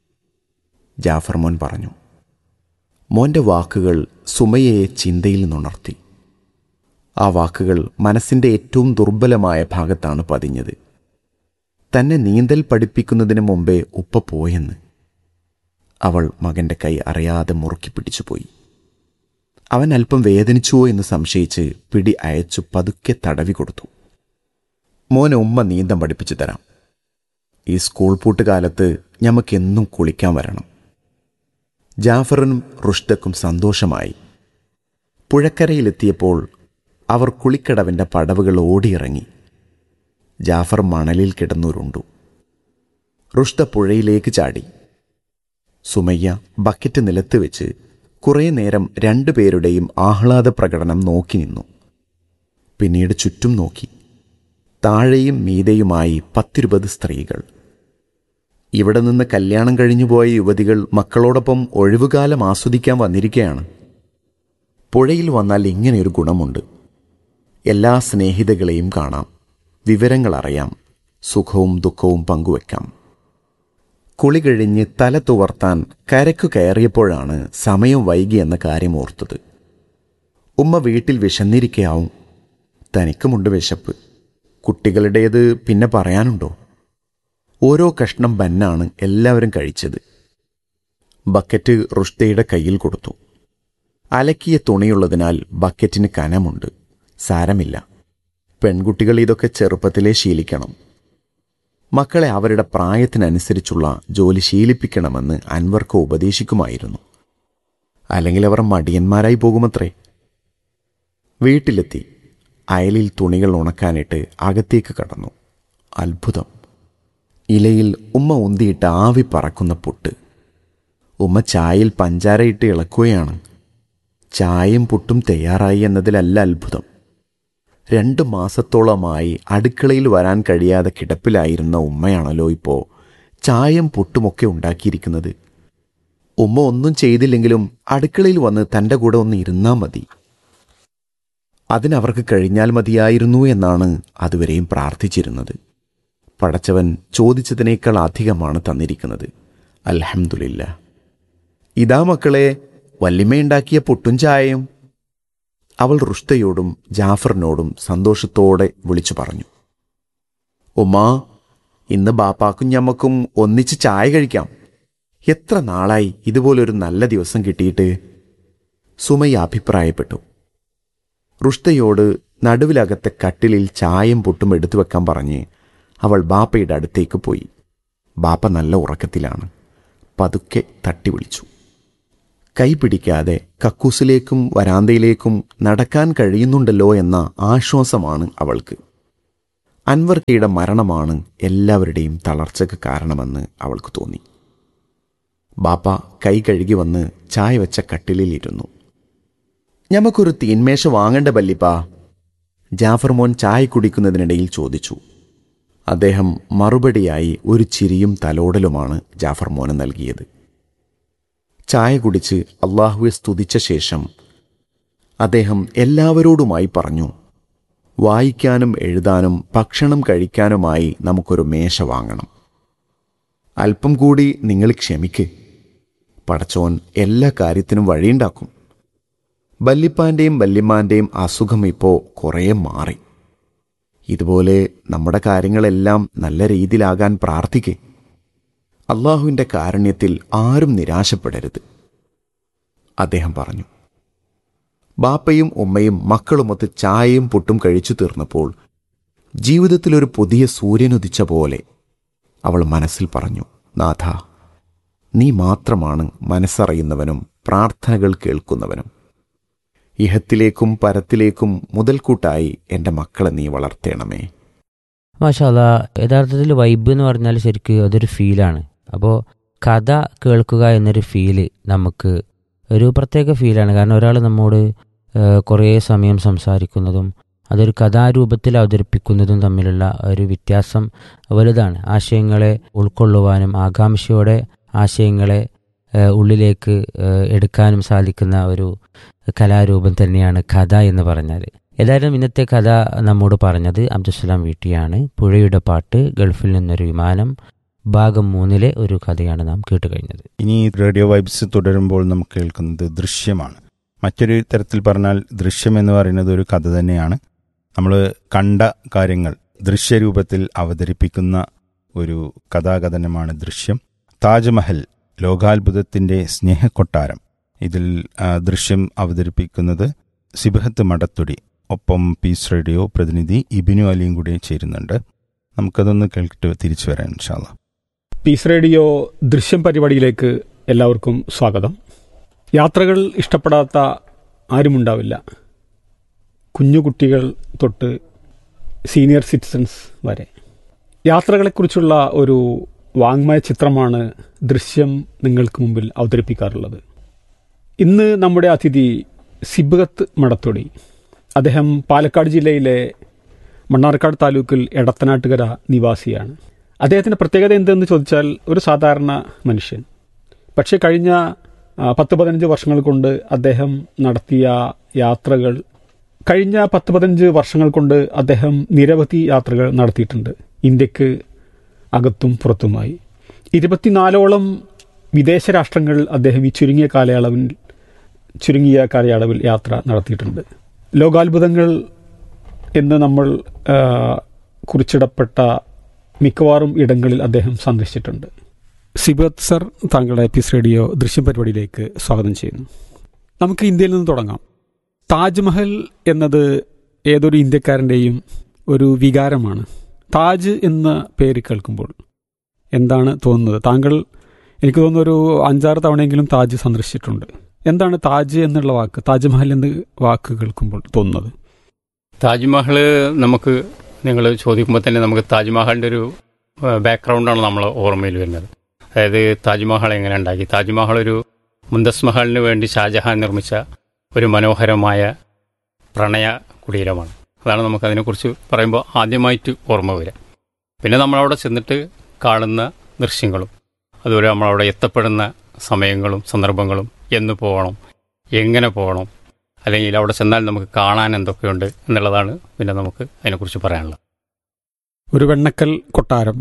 ജാഫർ മോൻ പറഞ്ഞു. മോൻ്റെ വാക്കുകൾ സുമയ്യയെ ചിന്തയിൽ നിന്നുണർത്തി. ആ വാക്കുകൾ മനസ്സിൻ്റെ ഏറ്റവും ദുർബലമായ ഭാഗത്താണ് പതിഞ്ഞത്. തന്നെ നീന്തൽ പഠിപ്പിക്കുന്നതിന് മുമ്പേ ഉപ്പ പോയെന്ന്. അവൾ മകൻ്റെ കൈ അറിയാതെ മുറുക്കി പിടിച്ചുപോയി. അവൻ അല്പം വേദനിച്ചുവോ എന്ന് സംശയിച്ച് പിടി അയച്ചു പതുക്കെ തടവി കൊടുത്തു. മോനെ ഉമ്മ നീന്തം പഠിപ്പിച്ചു തരാം. ഈ സ്കൂൾ പൂട്ടുകാലത്ത് ഞമ്മക്കെന്നും കുളിക്കാൻ വരണം. ജാഫറിനും റുഷ്ദക്കും സന്തോഷമായി. പുഴക്കരയിലെത്തിയപ്പോൾ അവർ കുളിക്കടവിൻ്റെ പടവുകൾ ഓടിയിറങ്ങി. ജാഫർ മണലിൽ കിടന്നുരുണ്ടു. റുഷ്ദ പുഴയിലേക്ക് ചാടി. സുമയ്യ ബക്കറ്റ് നിലത്ത് വെച്ച് കുറേ നേരം രണ്ടുപേരുടെയും ആഹ്ലാദ പ്രകടനം നോക്കി നിന്നു. പിന്നീട് ചുറ്റും നോക്കി. താഴെയും മീതെയുമായി പത്തിരുപത് സ്ത്രീകൾ. ഇവിടെ നിന്ന് കല്യാണം കഴിഞ്ഞുപോയ യുവതികൾ മക്കളോടൊപ്പം ഒഴിവുകാലം ആസ്വദിക്കാൻ വന്നിരിക്കുകയാണ്. പുഴയിൽ വന്നാൽ ഇങ്ങനെയൊരു ഗുണമുണ്ട്. എല്ലാ സ്നേഹിതകളെയും കാണാം, വിവരങ്ങൾ അറിയാം, സുഖവും ദുഃഖവും പങ്കുവെക്കാം. കുളി കഴിഞ്ഞ് തല തുവർത്താൻ കരയ്ക്കു കയറിയപ്പോഴാണ് സമയം വൈകിയെന്ന കാര്യം ഓർത്തത്. ഉമ്മ വീട്ടിൽ വിശന്നിരിക്കയാവും. തനിക്കുമുണ്ട് വിശപ്പ്. കുട്ടികളുടേത് പിന്നെ പറയാനുണ്ടോ? ഓരോ കഷ്ണം ബന്നാണ് എല്ലാവരും കഴിച്ചത്. ബക്കറ്റ് റുഷ്ദയുടെ കയ്യിൽ കൊടുത്തു. അലക്കിയ തുണിയുള്ളതിനാൽ ബക്കറ്റിന് കനമുണ്ട്. സാരമില്ല, പെൺകുട്ടികൾ ഇതൊക്കെ ചെറുപ്പത്തിലേ ശീലിക്കണം. മക്കളെ അവരുടെ പ്രായത്തിനനുസരിച്ചുള്ള ജോലി ശീലിപ്പിക്കണമെന്ന് അൻവർക്ക് ഉപദേശിക്കുമായിരുന്നു. അല്ലെങ്കിൽ അവർ മടിയന്മാരായി പോകുമത്രേ. വീട്ടിലെത്തി അയലിൽ തുണികൾ ഉണക്കാനിട്ട് അകത്തേക്ക് കടന്നു. അത്ഭുതം! ഇലയിൽ ഉമ്മ ഉന്തിയിട്ട് ആവി പറക്കുന്ന പുട്ട്. ഉമ്മ ചായയിൽ പഞ്ചാരയിട്ട് ഇളക്കുകയാണ്. ചായയും പുട്ടും തയ്യാറായി എന്നതിലല്ല അത്ഭുതം. രണ്ട് മാസത്തോളമായി അടുക്കളയിൽ വരാൻ കഴിയാതെ കിടപ്പിലായിരുന്ന ഉമ്മയാണല്ലോ ഇപ്പോൾ ചായയും പുട്ടുമൊക്കെ ഉണ്ടാക്കിയിരിക്കുന്നത്. ഉമ്മ ഒന്നും ചെയ്തില്ലെങ്കിലും അടുക്കളയിൽ വന്ന് തൻ്റെ കൂടെ ഒന്ന് ഇരുന്നാൽ മതി. അതിനവർക്ക് കഴിഞ്ഞാൽ മതിയായിരുന്നു എന്നാണ് അതുവരെയും പ്രാർത്ഥിച്ചിരുന്നത്. പടച്ചവൻ ചോദിച്ചതിനേക്കാൾ അധികമാണ് തന്നിരിക്കുന്നത്. അൽഹംദുലില്ലാ. ഇതാ മക്കളെ വല്യമ്മയുണ്ടാക്കിയ പുട്ടും ചായയും. അവൾ റുഷ്ദയോടും ജാഫറിനോടും സന്തോഷത്തോടെ വിളിച്ചു പറഞ്ഞു. ഉമ്മാ, ഇന്ന് ബാപ്പാക്കും ഞമ്മക്കും ഒന്നിച്ച് ചായ കഴിക്കാം. എത്ര നാളായി ഇതുപോലൊരു നല്ല ദിവസം കിട്ടിയിട്ട്. സുമയ്യ അഭിപ്രായപ്പെട്ടു. റുഷ്ദയോട് നടുവിലകത്തെ കട്ടിലിൽ ചായയും പുട്ടും എടുത്തു വെക്കാൻ പറഞ്ഞ് അവൾ ബാപ്പയുടെ അടുത്തേക്ക് പോയി. ബാപ്പ നല്ല ഉറക്കത്തിലാണ്. പതുക്കെ തട്ടി വിളിച്ചു. കൈ പിടിക്കാതെ കക്കൂസിലേക്കും വരാന്തയിലേക്കും നടക്കാൻ കഴിയുന്നുണ്ടല്ലോ എന്ന ആശ്വാസമാണ് അവൾക്ക്. അൻവർക്കയുടെ മരണമാണ് എല്ലാവരുടെയും തളർച്ചയ്ക്ക് കാരണമെന്ന് അവൾക്ക് തോന്നി. ബാപ്പ കൈ കഴുകി വന്ന് ചായ വെച്ച കട്ടിലിലിരുന്നു. ഞമ്മക്കൊരു തീന്മേശ വാങ്ങണ്ട ബല്ലിപ്പാ, ജാഫർ മോൻ ചായ കുടിക്കുന്നതിനിടയിൽ ചോദിച്ചു. അദ്ദേഹം മറുപടിയായി ഒരു ചിരിയും തലോടലുമാണ് ജാഫർ മോന് നൽകിയത്. ചായ കുടിച്ച് അള്ളാഹുവെ സ്തുതിച്ച ശേഷം അദ്ദേഹം എല്ലാവരോടുമായി പറഞ്ഞു, വായിക്കാനും എഴുതാനും ഭക്ഷണം കഴിക്കാനുമായി നമുക്കൊരു മേശ വാങ്ങണം. അല്പം കൂടി നിങ്ങൾ ക്ഷമിക്ക്. പടച്ചോൻ എല്ലാ കാര്യത്തിനും വഴിയുണ്ടാക്കും. വല്ലിപ്പാൻ്റെയും വല്യമ്മാൻ്റെയും അസുഖം ഇപ്പോൾ കുറേ മാറി. ഇതുപോലെ നമ്മുടെ കാര്യങ്ങളെല്ലാം നല്ല രീതിയിലാകാൻ പ്രാർത്ഥിക്കേ. അള്ളാഹുവിൻ്റെ കാരുണ്യത്തിൽ ആരും നിരാശപ്പെടരുത്, അദ്ദേഹം പറഞ്ഞു. ബാപ്പയും ഉമ്മയും മക്കളുമൊത്ത് ചായയും പുട്ടും കഴിച്ചു തീർന്നപ്പോൾ ജീവിതത്തിലൊരു പുതിയ സൂര്യനുദിച്ച പോലെ അവൾ മനസ്സിൽ പറഞ്ഞു, നാഥ, നീ മാത്രമാണ് മനസ്സറിയുന്നവനും പ്രാർത്ഥനകൾ കേൾക്കുന്നവനും. ഇഹത്തിലേക്കും പരത്തിലേക്കും മുതൽക്കൂട്ടായി എൻ്റെ മക്കളെ നീ വളർത്തേണമേ. മാഷാ അല്ലാ, യഥാർത്ഥത്തിൽ വൈബ് എന്ന് പറഞ്ഞാൽ ശരിക്കും അതൊരു ഫീലാണ്. അപ്പോൾ കഥ കേൾക്കുക എന്നൊരു ഫീല് നമുക്ക് ഒരു പ്രത്യേക ഫീലാണ്. കാരണം ഒരാൾ നമ്മോട് കുറേ സമയം സംസാരിക്കുന്നതും അതൊരു കഥാരൂപത്തിൽ അവതരിപ്പിക്കുന്നതും തമ്മിലുള്ള ഒരു വ്യത്യാസം വലുതാണ്. ആശയങ്ങളെ ഉൾക്കൊള്ളുവാനും ആകാംക്ഷയോടെ ആശയങ്ങളെ ഉള്ളിലേക്ക് എടുക്കാനും സാധിക്കുന്ന ഒരു കലാരൂപം തന്നെയാണ് കഥ എന്ന് പറഞ്ഞാൽ. ഏതായാലും ഇന്നത്തെ കഥ നമ്മോട് പറഞ്ഞത് അബ്ദുസ്സലാം വീട്ടിയാണ്. പുഴയുടെ പാട്ട്, ഗൾഫിൽ നിന്നൊരു വിമാനം, ഭാഗം മൂന്നിലെ ഒരു കഥയാണ് നാം കേട്ട് കഴിഞ്ഞത്. ഇനി റേഡിയോ വൈബ്സ് തുടരുമ്പോൾ നമുക്ക് കേൾക്കുന്നത് ദൃശ്യമാണ്. മറ്റൊരു തരത്തിൽ പറഞ്ഞാൽ ദൃശ്യം എന്ന് പറയുന്നത് ഒരു കഥ തന്നെയാണ്. നമ്മൾ കണ്ട കാര്യങ്ങൾ ദൃശ്യരൂപത്തിൽ അവതരിപ്പിക്കുന്ന ഒരു കഥാകഥനമാണ് ദൃശ്യം. താജ്മഹൽ, ലോകാത്ഭുതത്തിൻ്റെ സ്നേഹക്കൊട്ടാരം ഇതിൽ ആ, ദൃശ്യം അവതരിപ്പിക്കുന്നത് സിബഹത്ത് മടത്തൊടി. ഒപ്പം പീസ് റേഡിയോ പ്രതിനിധി ഇബിനു അലിയും കൂടി ചേരുന്നുണ്ട്. നമുക്കതൊന്ന് കേട്ടിട്ട് തിരിച്ചു വരാം ഇൻഷാ അല്ലാ. പീസ് റേഡിയോ ദൃശ്യം പരിപാടിയിലേക്ക് എല്ലാവർക്കും സ്വാഗതം. യാത്രകൾ ഇഷ്ടപ്പെടാത്ത ആരുമുണ്ടാവില്ല. കുഞ്ഞുകുട്ടികൾ തൊട്ട് സീനിയർ സിറ്റിസൺസ് വരെ യാത്രകളെക്കുറിച്ചുള്ള ഒരു വാങ്മയ ചിത്രമാണ് ദൃശ്യം നിങ്ങൾക്ക് മുമ്പിൽ അവതരിപ്പിക്കാറുള്ളത്. ഇന്ന് നമ്മുടെ അതിഥി സിബ്ഗത്ത് മടത്തൊടി. അദ്ദേഹം പാലക്കാട് ജില്ലയിലെ മണ്ണാർക്കാട് താലൂക്കിൽ എടത്തനാട്ടുകര നിവാസിയാണ്. അദ്ദേഹത്തിൻ്റെ പ്രത്യേകത എന്തെന്ന് ചോദിച്ചാൽ ഒരു സാധാരണ മനുഷ്യൻ. പക്ഷേ കഴിഞ്ഞ പത്ത് പതിനഞ്ച് വർഷങ്ങൾ കൊണ്ട് അദ്ദേഹം നടത്തിയ യാത്രകൾ കഴിഞ്ഞ പത്ത് പതിനഞ്ച് വർഷങ്ങൾ കൊണ്ട് അദ്ദേഹം നിരവധി യാത്രകൾ നടത്തിയിട്ടുണ്ട്. ഇന്ത്യക്ക് അകത്തും പുറത്തുമായി ഇരുപത്തിനാലോളം വിദേശ രാഷ്ട്രങ്ങൾ അദ്ദേഹം ഈ ചുരുങ്ങിയ കാലയളവിൽ ചുരുങ്ങിയ കാലയളവിൽ യാത്ര നടത്തിയിട്ടുണ്ട്. ലോകാത്ഭുതങ്ങൾ എന്ന് നമ്മൾ കുറിച്ചിടപ്പെട്ട മിക്കവാറും ഇടങ്ങളിൽ അദ്ദേഹം സന്ദർശിച്ചിട്ടുണ്ട്. സിബത്ത് സർ, താങ്കളുടെ പീസ് റേഡിയോ ദൃശ്യം പരിപാടിയിലേക്ക് സ്വാഗതം ചെയ്യുന്നു. നമുക്ക് ഇന്ത്യയിൽ നിന്ന് തുടങ്ങാം. താജ്മഹൽ എന്നത് ഏതൊരു ഇന്ത്യക്കാരൻ്റെയും ഒരു വികാരമാണ്. താജ് എന്ന പേര് കേൾക്കുമ്പോൾ എന്താണ് തോന്നുന്നത്? താങ്കൾ എനിക്ക് തോന്നുന്നു ഒരു അഞ്ചാറ് തവണയെങ്കിലും താജ് സന്ദർശിച്ചിട്ടുണ്ട്. എന്താണ് താജ് എന്നുള്ള വാക്ക്, താജ്മഹൽ എന്ന വാക്ക് കേൾക്കുമ്പോൾ തോന്നുന്നത്? താജ്മഹൽ നമുക്ക് നിങ്ങൾ ചോദിക്കുമ്പോൾ തന്നെ നമുക്ക് താജ്മഹലിൻ്റെ ഒരു ബാക്ക്ഗ്രൗണ്ടാണ് നമ്മൾ ഓർമ്മയിൽ വരുന്നത്. അതായത് താജ്മഹൽ എങ്ങനെ ഉണ്ടാക്കി? താജ്മഹൽ ഒരു മുന്തസ് മഹലിന് വേണ്ടി ഷാജഹാൻ നിർമ്മിച്ച ഒരു മനോഹരമായ പ്രണയ കുടീരമാണ്. അതാണ് നമുക്കതിനെക്കുറിച്ച് പറയുമ്പോൾ ആദ്യമായിട്ട് ഓർമ്മ വരിക. പിന്നെ നമ്മളവിടെ ചെന്നിട്ട് കാണുന്ന ദൃശ്യങ്ങളും അതുപോലെ നമ്മളവിടെ എത്തപ്പെടുന്ന സമയങ്ങളും സന്ദർഭങ്ങളും എന്ന് പോകണം, എങ്ങനെ പോകണം, അല്ലെങ്കിൽ അവിടെ ചെന്നാൽ നമുക്ക് കാണാൻ എന്തൊക്കെയുണ്ട് എന്നുള്ളതാണ് പിന്നെ നമുക്ക് അതിനെക്കുറിച്ച് പറയാനുള്ളത്. ഒരു വെണ്ണക്കൽ കൊട്ടാരം,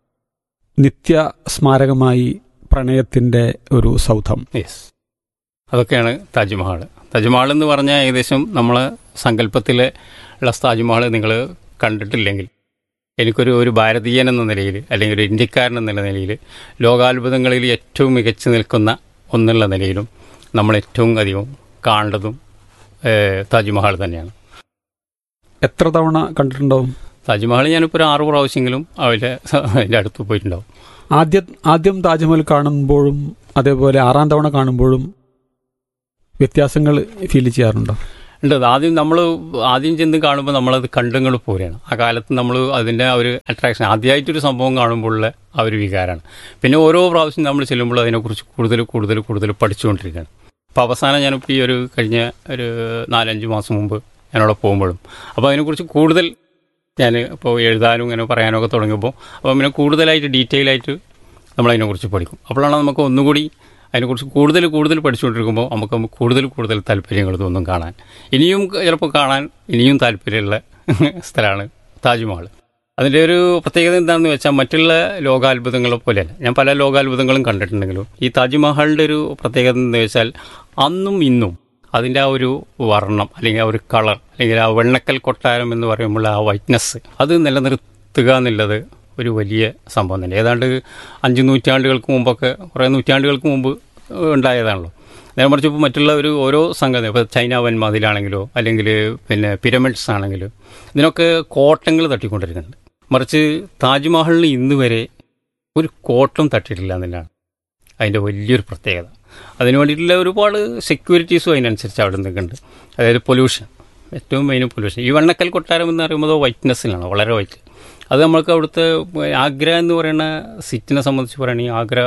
നിത്യ സ്മാരകമായി പ്രണയത്തിൻ്റെ ഒരു സൗധം. യെസ്, അതൊക്കെയാണ് താജ്മഹൽ. താജ്മഹൽ എന്ന് പറഞ്ഞാൽ ഏകദേശം നമ്മളെ സങ്കല്പത്തിലെ ഉള്ള താജ്മഹൽ നിങ്ങൾ കണ്ടിട്ടില്ലെങ്കിൽ എനിക്കൊരു ഒരു ഭാരതീയൻ എന്ന നിലയിൽ അല്ലെങ്കിൽ ഒരു ഇന്ത്യക്കാരൻ എന്ന നിലയിൽ ലോകാത്ഭുതങ്ങളിൽ ഏറ്റവും മികച്ചു നിൽക്കുന്ന ഒന്നുള്ള നിലയിലും നമ്മൾ ഏറ്റവും അധികം കാണേണ്ടതും താജ്മഹൽ തന്നെയാണ്. എത്ര തവണ കണ്ടിട്ടുണ്ടാവും താജ്മഹൽ? ഞാനിപ്പോൾ ഒരു ആറു പ്രാവശ്യമെങ്കിലും അവരുടെ അതിൻ്റെ അടുത്ത് പോയിട്ടുണ്ടാവും. ആദ്യം ആദ്യം താജ്മഹൽ കാണുമ്പോഴും അതേപോലെ ആറാം തവണ കാണുമ്പോഴും വ്യത്യാസങ്ങൾ ഫീൽ ചെയ്യാറുണ്ടോ? ഉണ്ട്. ആദ്യം നമ്മൾ ആദ്യം ചെന്ന് കാണുമ്പോൾ നമ്മളത് കണ്ടുങ്ങൾ പോലെയാണ്. ആ കാലത്ത് നമ്മൾ അതിൻ്റെ ആ ഒരു അട്രാക്ഷൻ, ആദ്യമായിട്ടൊരു സംഭവം കാണുമ്പോഴുള്ള ആ ഒരു വികാരമാണ്. പിന്നെ ഓരോ പ്രാവശ്യം നമ്മൾ ചെല്ലുമ്പോൾ അതിനെക്കുറിച്ച് കൂടുതൽ കൂടുതൽ കൂടുതൽ പഠിച്ചുകൊണ്ടിരിക്കുകയാണ്. അപ്പോൾ അവസാനം ഞാനിപ്പോൾ ഈ ഒരു കഴിഞ്ഞ ഒരു നാലഞ്ച് മാസം മുമ്പ് ഞാനവിടെ പോകുമ്പോഴും അപ്പോൾ അതിനെക്കുറിച്ച് കൂടുതൽ ഞാൻ ഇപ്പോൾ എഴുതാനും ഇങ്ങനെ പറയാനൊക്കെ തുടങ്ങിയപ്പോൾ അപ്പോൾ പിന്നെ കൂടുതലായിട്ട് ഡീറ്റെയിൽ ആയിട്ട് നമ്മളതിനെക്കുറിച്ച് പഠിക്കും. അപ്പോഴാണ് നമുക്ക് ഒന്നുകൂടി അതിനെക്കുറിച്ച് കൂടുതൽ കൂടുതൽ പഠിച്ചുകൊണ്ടിരിക്കുമ്പോൾ നമുക്ക് കൂടുതൽ കൂടുതൽ താല്പര്യങ്ങൾ തോന്നും കാണാൻ. ഇനിയും ചിലപ്പോൾ കാണാൻ ഇനിയും താല്പര്യമുള്ള സ്ഥലമാണ് താജ്മഹൽ. അതിൻ്റെ ഒരു പ്രത്യേകത എന്താണെന്ന് വെച്ചാൽ മറ്റുള്ള ലോകാത്ഭുതങ്ങളെ പോലെയല്ല. ഞാൻ പല ലോകാത്ഭുതങ്ങളും കണ്ടിട്ടുണ്ടെങ്കിലും ഈ താജ്മഹലിൻ്റെ ഒരു പ്രത്യേകത എന്ന് വെച്ചാൽ അന്നും ഇന്നും അതിൻ്റെ ആ ഒരു വർണ്ണം അല്ലെങ്കിൽ ആ ഒരു കളർ അല്ലെങ്കിൽ ആ വെണ്ണക്കൽ കൊട്ടാരം എന്ന് പറയുമ്പോൾ ആ വൈറ്റ്നസ് അത് നിലനിർത്തുക എന്നുള്ളത് ഒരു വലിയ സംഭവം തന്നെ. ഏതാണ്ട് അഞ്ച് നൂറ്റാണ്ടുകൾക്ക് മുമ്പൊക്കെ കുറേ നൂറ്റാണ്ടുകൾക്ക് മുമ്പ് ഉണ്ടായതാണല്ലോ. നേരെ മറിച്ച് ഇപ്പോൾ മറ്റുള്ള ഒരു ഓരോ സംഗതി, ഇപ്പോൾ ചൈന വൻമതിലാണെങ്കിലോ അല്ലെങ്കിൽ പിന്നെ പിരമിഡ്സ് ആണെങ്കിലും ഇതിനൊക്കെ കോട്ടങ്ങൾ തട്ടിക്കൊണ്ടിരിക്കുന്നുണ്ട്. മറിച്ച് താജ്മഹലിന് ഇന്ന് വരെ ഒരു കോട്ടം തട്ടിയിട്ടില്ല എന്നുള്ളതാണ് അതിൻ്റെ വലിയൊരു പ്രത്യേകത. അതിന് വേണ്ടിയിട്ടുള്ള ഒരുപാട് സെക്യൂരിറ്റീസും അതിനനുസരിച്ച് അവിടെ നിൽക്കുന്നുണ്ട്. അതായത് പൊല്യൂഷൻ, ഏറ്റവും മെയിൻ പൊല്യൂഷൻ. ഈ വെണ്ണക്കൽ കൊട്ടാരം എന്ന് പറയുമ്പോൾ വൈറ്റ്നെസ്സിലാണ്, വളരെ വൈറ്റ്. അത് നമ്മൾക്ക് അവിടുത്തെ ആഗ്ര എന്ന് പറയുന്ന സിറ്റിനെ സംബന്ധിച്ച് പറയുകയാണെങ്കിൽ ആഗ്ര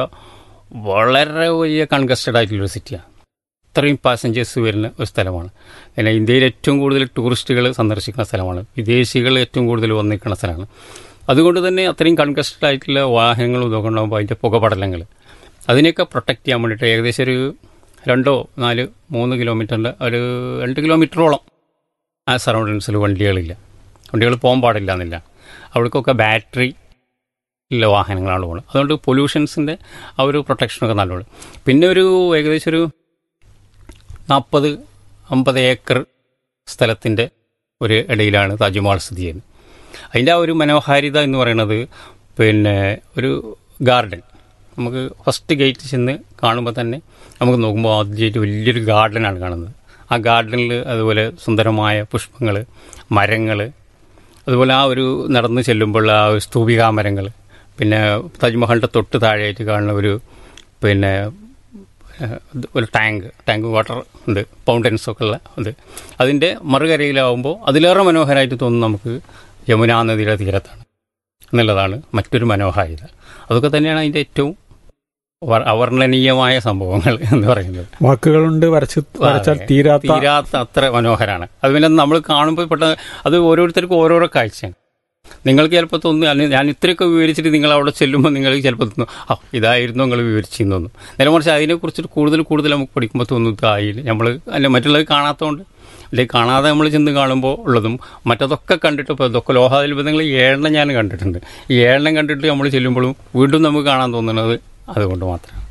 വളരെ വലിയ കൺകസ്റ്റഡ് ആയിട്ടുള്ളൊരു സിറ്റിയാണ്. ഇത്രയും പാസഞ്ചേഴ്സ് വരുന്ന ഒരു സ്ഥലമാണ്. പിന്നെ ഇന്ത്യയിൽ ഏറ്റവും കൂടുതൽ ടൂറിസ്റ്റുകൾ സന്ദർശിക്കുന്ന സ്ഥലമാണ്. വിദേശികൾ ഏറ്റവും കൂടുതൽ വന്നിരിക്കുന്ന സ്ഥലമാണ്. അതുകൊണ്ട് തന്നെ അത്രയും കൺകസ്റ്റഡ് ആയിട്ടുള്ള വാഹനങ്ങളും ഇതൊക്കെ ഉണ്ടാകുമ്പോൾ അതിൻ്റെ പുകപടലങ്ങൾ അതിനെയൊക്കെ പ്രൊട്ടക്റ്റ് ചെയ്യാൻ വേണ്ടിയിട്ട് ഏകദേശം ഒരു രണ്ടോ നാല് മൂന്ന് കിലോമീറ്ററിൻ്റെ ഒരു രണ്ട് കിലോമീറ്ററോളം ആ സറൗണ്ടിങ്സിൽ വണ്ടികളില്ല, വണ്ടികൾ പോകാൻ പാടില്ല എന്നില്ല. അവിടേക്കൊക്കെ ബാറ്ററി ഉള്ള വാഹനങ്ങളാണ് പോകുന്നത്. അതുകൊണ്ട് പൊല്യൂഷൻസിൻ്റെ ആ ഒരു പ്രൊട്ടക്ഷനൊക്കെ നല്ലോണം. പിന്നെ ഒരു ഏകദേശം ഒരു നാൽപ്പത് അമ്പത് ഏക്കർ സ്ഥലത്തിൻ്റെ ഒരു ഇടയിലാണ് താജ്മഹൽ സ്ഥിതി ചെയ്യുന്നത്. അതിൻ്റെ ആ ഒരു മനോഹാരിത എന്ന് പറയുന്നത് പിന്നെ ഒരു ഗാർഡൻ, നമുക്ക് ഫസ്റ്റ് ഗേറ്റ് ചെന്ന് കാണുമ്പോൾ തന്നെ നമുക്ക് നോക്കുമ്പോൾ ആദ്യമായിട്ട് വലിയൊരു ഗാർഡനാണ് കാണുന്നത്. ആ ഗാർഡനിൽ അതുപോലെ സുന്ദരമായ പുഷ്പങ്ങൾ, മരങ്ങൾ, അതുപോലെ ആ ഒരു നടന്ന് ചെല്ലുമ്പോൾ ആ ഒരു സ്തൂപികാ മരങ്ങൾ, പിന്നെ താജ്മഹലിൻ്റെ തൊട്ട് താഴെയായിട്ട് കാണുന്ന ഒരു പിന്നെ ഒരു ടാങ്ക് ടാങ്ക് വാട്ടർ ഉണ്ട്, ഫൗണ്ടൻസൊക്കെ ഉള്ള ഇത്. അതിൻ്റെ മറുകരയിലാവുമ്പോൾ അതിലേറെ മനോഹരമായിട്ട് തോന്നുന്നു നമുക്ക് യമുനാ നദിയുടെ തീരത്താണ് എന്നുള്ളതാണ് മറ്റൊരു മനോഹാരിത. അതൊക്കെ തന്നെയാണ് അതിൻ്റെ ഏറ്റവും അവർണ്ണനീയമായ സംഭവങ്ങൾ എന്ന് പറയുന്നത്. വാക്കുകളുണ്ട് വരച്ച് വരച്ചാൽ തീരാത്ത തീരാത്ത അത്ര മനോഹരമാണ്. അത് പിന്നെ നമ്മൾ കാണുമ്പോൾ പെട്ടെന്ന് അത് ഓരോരുത്തർക്കും ഓരോരോ കാഴ്ചയാണ്. നിങ്ങൾക്ക് ചിലപ്പോൾ തോന്നുന്നു, അല്ലെങ്കിൽ ഞാൻ ഇത്രയൊക്കെ വിവരിച്ചിട്ട് നിങ്ങൾ അവിടെ ചെല്ലുമ്പോൾ നിങ്ങൾക്ക് ചിലപ്പോൾ തോന്നുന്നു ആ ഇതായിരുന്നു നിങ്ങൾ വിവരിച്ചിരുന്നു തോന്നും. നേരെ മറിച്ച് അതിനെക്കുറിച്ചിട്ട് കൂടുതൽ കൂടുതൽ നമുക്ക് പഠിക്കുമ്പോൾ തോന്നുന്നു ഇതായില്ല നമ്മൾ അല്ലെ മറ്റുള്ളത് കാണാത്തതുകൊണ്ട്, അല്ലെങ്കിൽ കാണാതെ നമ്മൾ ചെന്ന് കാണുമ്പോൾ ഉള്ളതും മറ്റതൊക്കെ കണ്ടിട്ട് ഇപ്പോൾ ഇതൊക്കെ ലോഹാത്ഭുതങ്ങൾ ഏഴെണ്ണം ഞാൻ കണ്ടിട്ടുണ്ട്. ഈ ഏഴെണ്ണം കണ്ടിട്ട് നമ്മൾ ചെല്ലുമ്പോഴും വീണ്ടും നമുക്ക് കാണാൻ തോന്നുന്നത് അതുകൊണ്ട് മാത്രമാണ്.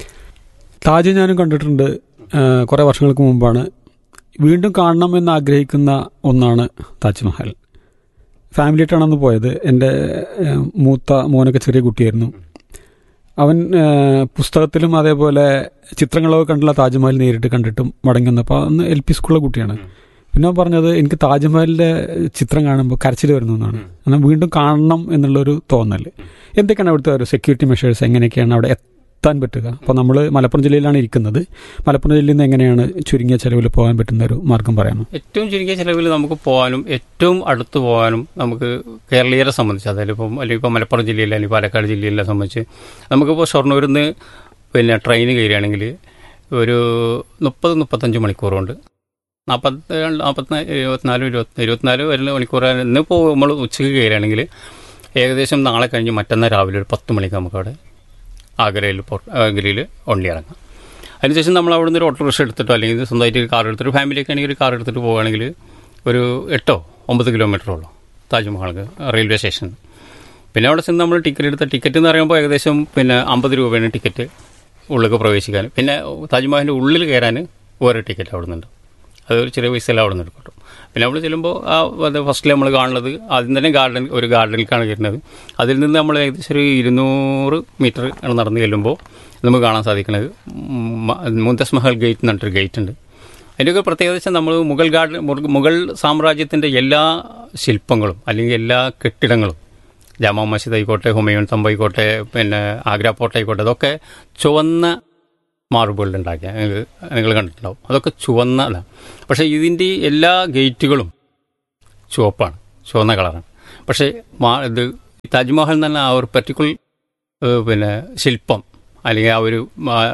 താജ് ഞാനും കണ്ടിട്ടുണ്ട്, കുറേ വർഷങ്ങൾക്ക് മുമ്പാണ്. വീണ്ടും കാണണം എന്ന് ആഗ്രഹിക്കുന്ന ഒന്നാണ് താജ്മഹൽ. ഫാമിലിയായിട്ടാണെന്ന് പോയത്. എൻ്റെ മൂത്ത മോനൊക്കെ ചെറിയ കുട്ടിയായിരുന്നു. അവൻ പുസ്തകത്തിലും അതേപോലെ ചിത്രങ്ങളൊക്കെ കണ്ടുള്ള താജ്മഹൽ നേരിട്ട് കണ്ടിട്ടും മടങ്ങി വന്നപ്പോൾ അന്ന് എൽ പി സ്കൂളിലെ കുട്ടിയാണ്. പിന്നെ പറഞ്ഞത് എനിക്ക് താജ്മഹലിൻ്റെ ചിത്രം കാണുമ്പോൾ കരച്ചിൽ വരുന്നു എന്നാണ്. എന്നാൽ വീണ്ടും കാണണം എന്നുള്ളൊരു തോന്നൽ. എന്തൊക്കെയാണ് അവിടുത്തെ ഒരു സെക്യൂരിറ്റി മെഷേഴ്സ്, എങ്ങനെയൊക്കെയാണ് അവിടെ എത്താൻ പറ്റുക? അപ്പോൾ നമ്മൾ മലപ്പുറം ജില്ലയിലാണ് ഇരിക്കുന്നത്. മലപ്പുറം ജില്ലയിൽ നിന്ന് എങ്ങനെയാണ് ചുരുങ്ങിയ ചെലവിൽ പോകാൻ പറ്റുന്ന ഒരു മാർഗം പറയാമോ? ഏറ്റവും ചുരുങ്ങിയ ചെലവിൽ നമുക്ക് പോകാനും ഏറ്റവും അടുത്ത് പോകാനും നമുക്ക് കേരളീയരെ സംബന്ധിച്ച്, അതായത് ഇപ്പം അല്ലെങ്കിൽ ഇപ്പോൾ മലപ്പുറം ജില്ലയിൽ അല്ലെങ്കിൽ പാലക്കാട് ജില്ലയിലെ സംബന്ധിച്ച് നമുക്കിപ്പോൾ ഷൊർണ്ണൂരിൽ നിന്ന് പിന്നെ ട്രെയിൻ കയറുകയാണെങ്കിൽ ഒരു മുപ്പത് മുപ്പത്തഞ്ച് മണിക്കൂറുണ്ട്. നാൽപ്പത്തി രണ്ട് നാൽപ്പത്തി ഇരുപത്തിനാല് ഇരുപത്തി ഇരുപത്തിനാല് വരുന്ന മണിക്കൂർ. ഇന്നിപ്പോൾ നമ്മൾ ഉച്ചയ്ക്ക് കയറുകയാണെങ്കിൽ ഏകദേശം നാളെ കഴിഞ്ഞ് മറ്റന്നാൾ രാവിലെ ഒരു പത്ത് മണിക്ക് നമുക്കവിടെ ആഗ്രയിൽ ആഗ്രയിൽ വണ്ടി ഇറങ്ങാം. അതിനുശേഷം നമ്മൾ അവിടെ നിന്ന് ഒരു ഓട്ടോറിക്ഷ എടുത്തിട്ടോ അല്ലെങ്കിൽ സ്വന്തമായിട്ട് ഒരു കാർ എടുത്തിട്ട് ഫാമിലിയൊക്കെ ആണെങ്കിൽ ഒരു കാർ എടുത്തിട്ട് പോവുകയാണെങ്കിൽ ഒരു എട്ടോ ഒമ്പത് കിലോമീറ്ററോളം താജ്മഹൽ റെയിൽവേ സ്റ്റേഷൻ. പിന്നെ അവിടെ ചെന്ന് നമ്മൾ ടിക്കറ്റ് എടുത്ത ടിക്കറ്റ് എന്ന് പറയുമ്പോൾ ഏകദേശം പിന്നെ അമ്പത് രൂപയാണ് ടിക്കറ്റ് ഉള്ളിലേക്ക് പ്രവേശിക്കാൻ. പിന്നെ താജ്മഹലിൻ്റെ ഉള്ളിൽ കയറാൻ വേറെ ടിക്കറ്റ് അവിടെ നിന്നുണ്ട്. അതൊരു ചെറിയ പൈസയെല്ലാം അവിടെ നിന്ന് എടുക്കട്ടോ. പിന്നെ നമ്മൾ ചെല്ലുമ്പോൾ ആ അത് ഫസ്റ്റിൽ നമ്മൾ കാണുന്നത് ആദ്യം തന്നെ ഗാർഡൻ ഒരു ഗാർഡനിലേക്കാണ് കയറുന്നത്. അതിൽ നിന്ന് നമ്മൾ ഏകദേശം ഒരു ഇരുന്നൂറ് മീറ്റർ ആണ് നടന്ന് ചെല്ലുമ്പോൾ നമുക്ക് കാണാൻ സാധിക്കുന്നത് മുംതാസ് മഹൽ ഗേറ്റ് എന്ന് പറഞ്ഞിട്ടൊരു ഗേറ്റ് ഉണ്ട്. അതിൻ്റെയൊക്കെ പ്രത്യേകത വെച്ചാൽ നമ്മൾ മുഗൾ ഗാർഡൻ മുഗൾ സാമ്രാജ്യത്തിൻ്റെ എല്ലാ ശില്പങ്ങളും അല്ലെങ്കിൽ എല്ലാ കെട്ടിടങ്ങളും, ജാമാ മസ്ജിദ് ആയിക്കോട്ടെ, ഹുമയൂൺ തമ്പ് ആയിക്കോട്ടെ, പിന്നെ ആഗ്ര ഫോർട്ട് ആയിക്കോട്ടെ, അതൊക്കെ ചുവന്ന മാർബിളിൽ ഉണ്ടാക്കിയ നിങ്ങൾ കണ്ടിട്ടുണ്ടാവും. അതൊക്കെ ചുവന്നതാണ്. പക്ഷേ ഇതിൻ്റെ എല്ലാ ഗേറ്റുകളും ചുവപ്പാണ്, ചുവന്ന കളറാണ്. പക്ഷേ മാ ഇത് താജ്മഹൽ എന്ന് പറഞ്ഞാൽ ആ ഒരു പർട്ടിക്കുലർ പിന്നെ ശില്പം അല്ലെങ്കിൽ ആ ഒരു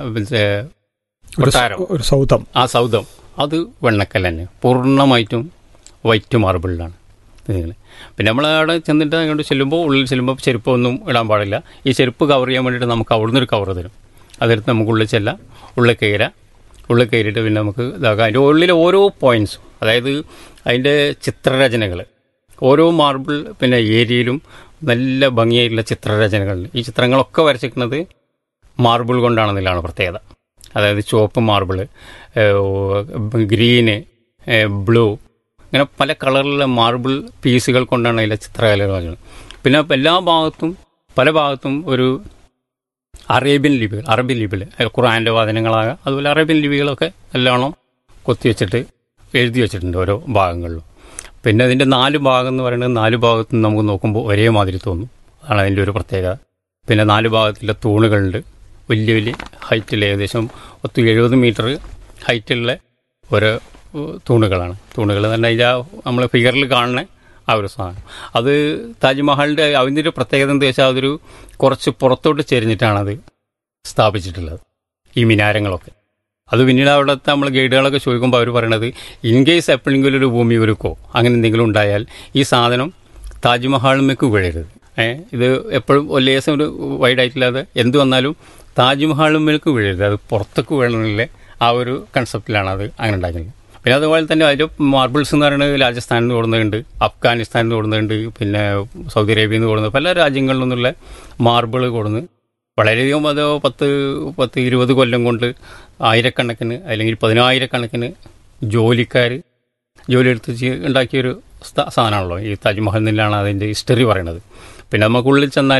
സൗധം, ആ സൗധം അത് വെണ്ണക്കൽ തന്നെ പൂർണ്ണമായിട്ടും വൈറ്റ് മാർബിളിലാണ്. പിന്നെ നമ്മൾ അവിടെ ചെന്നിട്ട് അങ്ങോട്ട് ചെല്ലുമ്പോൾ ഉള്ളിൽ ചെല്ലുമ്പോൾ ചെരുപ്പൊന്നും ഇടാൻ പാടില്ല. ഈ ചെരുപ്പ് കവർ ചെയ്യാൻ വേണ്ടിയിട്ട് നമുക്ക് അവിടുന്ന് ഒരു കവർ തരും. അതെടുത്ത് നമുക്ക് ഉള്ളിൽ ചെല്ലാം, ഉള്ളിൽ കയറാം. ഉള്ളിൽ കയറിയിട്ട് പിന്നെ നമുക്ക് ഇതാക്കാം. അതിൻ്റെ ഉള്ളിലെ ഓരോ പോയിൻറ്റ്സും, അതായത് അതിൻ്റെ ചിത്രരചനകൾ, ഓരോ മാർബിൾ പിന്നെ ഏരിയയിലും നല്ല ഭംഗിയായിട്ടുള്ള ചിത്രരചനകളുണ്ട്. ഈ ചിത്രങ്ങളൊക്കെ വരച്ചിരിക്കുന്നത് മാർബിൾ കൊണ്ടാണെന്നുള്ളതാണ് പ്രത്യേകത. അതായത് ചുവപ്പ് മാർബിൾ, ഗ്രീന്, ബ്ലൂ, ഇങ്ങനെ പല കളറിലുള്ള മാർബിൾ പീസുകൾ കൊണ്ടാണ് അതിലെ ചിത്രകലകൾ വരച്ചത്. പിന്നെ എല്ലാ ഭാഗത്തും പല ഭാഗത്തും ഒരു അറേബ്യൻ ലിപികൾ, അറബി ലിപികൾ, ഖുർആൻ്റെ വാചനങ്ങളാകാം, അതുപോലെ അറേബ്യൻ ലിപികളൊക്കെ നല്ലോണം കൊത്തിവെച്ചിട്ട് എഴുതി വെച്ചിട്ടുണ്ട് ഓരോ ഭാഗങ്ങളിലും. പിന്നെ അതിൻ്റെ നാല് ഭാഗം എന്ന് പറയുന്നത് നാല് ഭാഗത്തും നമുക്ക് നോക്കുമ്പോൾ ഒരേ മാതിരി തോന്നും. അതാണ് അതിൻ്റെ ഒരു പ്രത്യേകത. പിന്നെ നാല് ഭാഗത്തിലെ തൂണുകളുണ്ട്, വലിയ വലിയ ഹൈറ്റിൽ, ഏകദേശം പത്ത് എഴുപത് മീറ്റർ ഹൈറ്റുള്ള ഓരോ തൂണുകളാണ്. തൂണുകൾ തന്നെ അതിൻ്റെ നമ്മൾ ഫിഗറിൽ കാണുന്ന ആ ഒരു സാധനം. അത് താജ്മഹലിൻ്റെ അതിൻ്റെ ഒരു പ്രത്യേകത എന്താ വെച്ചാൽ അതൊരു കുറച്ച് പുറത്തോട്ട് ചെരിഞ്ഞിട്ടാണത് സ്ഥാപിച്ചിട്ടുള്ളത്, ഈ മിനാരങ്ങളൊക്കെ. അത് പിന്നീട് അവിടുത്തെ നമ്മൾ ഗൈഡുകളൊക്കെ ചോദിക്കുമ്പോൾ അവർ പറയണത് ഇൻ കേസ് എപ്പോഴെങ്കിലും ഒരു ഭൂമി ഒരുക്കോ അങ്ങനെ എന്തെങ്കിലും ഉണ്ടായാൽ ഈ സാധനം താജ്മഹലിലേക്ക് വീഴരുത്. ഏഹ് ഇത് എപ്പോഴും ഒരു ലേസം ഒരു വൈഡായിട്ടില്ലാതെ എന്ത് വന്നാലും താജ്മഹലിലേക്ക് വീഴരുത്, അത് പുറത്തേക്ക് വീഴണമെന്നില്ല ആ ഒരു കൺസെപ്റ്റിലാണ് അത് അങ്ങനെ ഉണ്ടാക്കുന്നത്. പിന്നെ അതുപോലെ തന്നെ അതിൽ മാർബിൾസ് എന്ന് പറയുന്നത് രാജസ്ഥാനിൽ നിന്ന് കൊടുക്കുന്നുണ്ട്, അഫ്ഗാനിസ്ഥാനിൽ നിന്ന് കൊടുക്കുന്നുണ്ട്, പിന്നെ സൗദി അറേബ്യയിൽ നിന്ന് കൊടുക്കുന്നത്, പല രാജ്യങ്ങളിൽ നിന്നുള്ള മാർബിൾ കൊടുന്ന് വളരെയധികം അത് പത്ത് പത്ത് ഇരുപത് കൊല്ലം കൊണ്ട് ആയിരക്കണക്കിന് അല്ലെങ്കിൽ പതിനായിരക്കണക്കിന് ജോലിക്കാർ ജോലി എടുത്ത് ഉണ്ടാക്കിയൊരു സാധനമാണല്ലോ ഈ താജ്മഹൽ. നിന്നാണ് അതിൻ്റെ ഹിസ്റ്ററി പറയുന്നത്. പിന്നെ നമുക്കുള്ളിൽ ചെന്നാൽ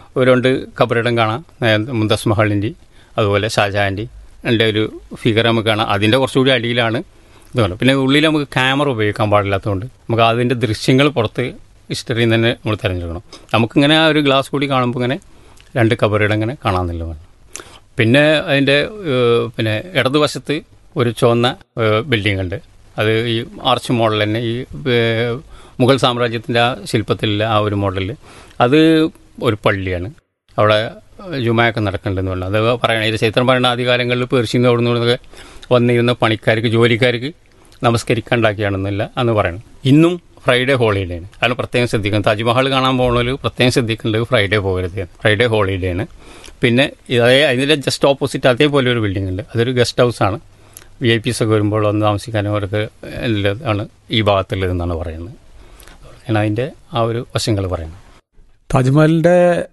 ഒരു രണ്ട് കബറിടം കാണാം, മുംതാസ് മഹലിൻ്റെ അതുപോലെ ഷാജഹാൻ്റെ എൻ്റെ ഒരു ഫിഗർ നമുക്ക് കാണാം. അതിൻ്റെ കുറച്ചുകൂടി അടിയിലാണ് ഇതുപോലെ. പിന്നെ ഉള്ളിൽ നമുക്ക് ക്യാമറ ഉപയോഗിക്കാൻ പാടില്ലാത്തതുകൊണ്ട് നമുക്ക് അതിൻ്റെ ദൃശ്യങ്ങൾ പുറത്ത് ഹിസ്റ്ററിയിൽ നിന്ന് തന്നെ നമ്മൾ തിരഞ്ഞെടുക്കണം. നമുക്കിങ്ങനെ ആ ഒരു ഗ്ലാസ് കൂടി കാണുമ്പോൾ ഇങ്ങനെ രണ്ട് കബറിടം ഇങ്ങനെ കാണാമെന്നുള്ളതാണ്. പിന്നെ അതിൻ്റെ പിന്നെ ഇടതുവശത്ത് ഒരു ചുവന്ന ബിൽഡിംഗ് ഉണ്ട്. അത് ഈ ആർച്ച് മോഡൽ തന്നെ, ഈ മുഗൾ സാമ്രാജ്യത്തിൻ്റെ ആ ശില്പത്തിലുള്ള ആ ഒരു മോഡലിൽ. അത് ഒരു പള്ളിയാണ്. അവിടെ ജുമായൊക്കെ നടക്കുന്നുണ്ടെന്ന് പറഞ്ഞു. അത് പറയണ ഈ ചരിത്രം പറയുന്ന ആദ്യകാലങ്ങളിൽ പേർഷ്യയിൽ നിന്ന് അവിടെ നിന്നൊക്കെ വന്നിരുന്ന പണിക്കാർക്ക് ജോലിക്കാർക്ക് നമസ്കരിക്കാണ്ടാക്കിയാണെന്നില്ല എന്ന് പറയണം. ഇന്നും ഫ്രൈഡേ ഹോളിഡേ ആണ്. അതിന് പ്രത്യേകം ശ്രദ്ധിക്കണം. താജ്മഹൽ കാണാൻ പോകുന്നവർ പ്രത്യേകം ശ്രദ്ധിക്കേണ്ടത് ഫ്രൈഡേ പോകരുത്. ഫ്രൈഡേ ഹോളിഡേ ആണ്. പിന്നെ അതേ അതിൻ്റെ ജസ്റ്റ് ഓപ്പോസിറ്റ് അതേപോലെ ഒരു ബിൽഡിംഗ് ഉണ്ട്. അതൊരു ഗസ്റ്റ് ഹൗസാണ്. വി ഐ പീസ് ഒക്കെ വരുമ്പോൾ ഒന്ന് താമസിക്കാനും അവർക്ക് ആണ് ഈ ഭാഗത്തുള്ളതെന്നാണ് പറയുന്നത്. അതൊക്കെയാണ് അതിൻ്റെ ആ ഒരു വശങ്ങൾ പറയുന്നത്. താജ്മഹലിൻ്റെ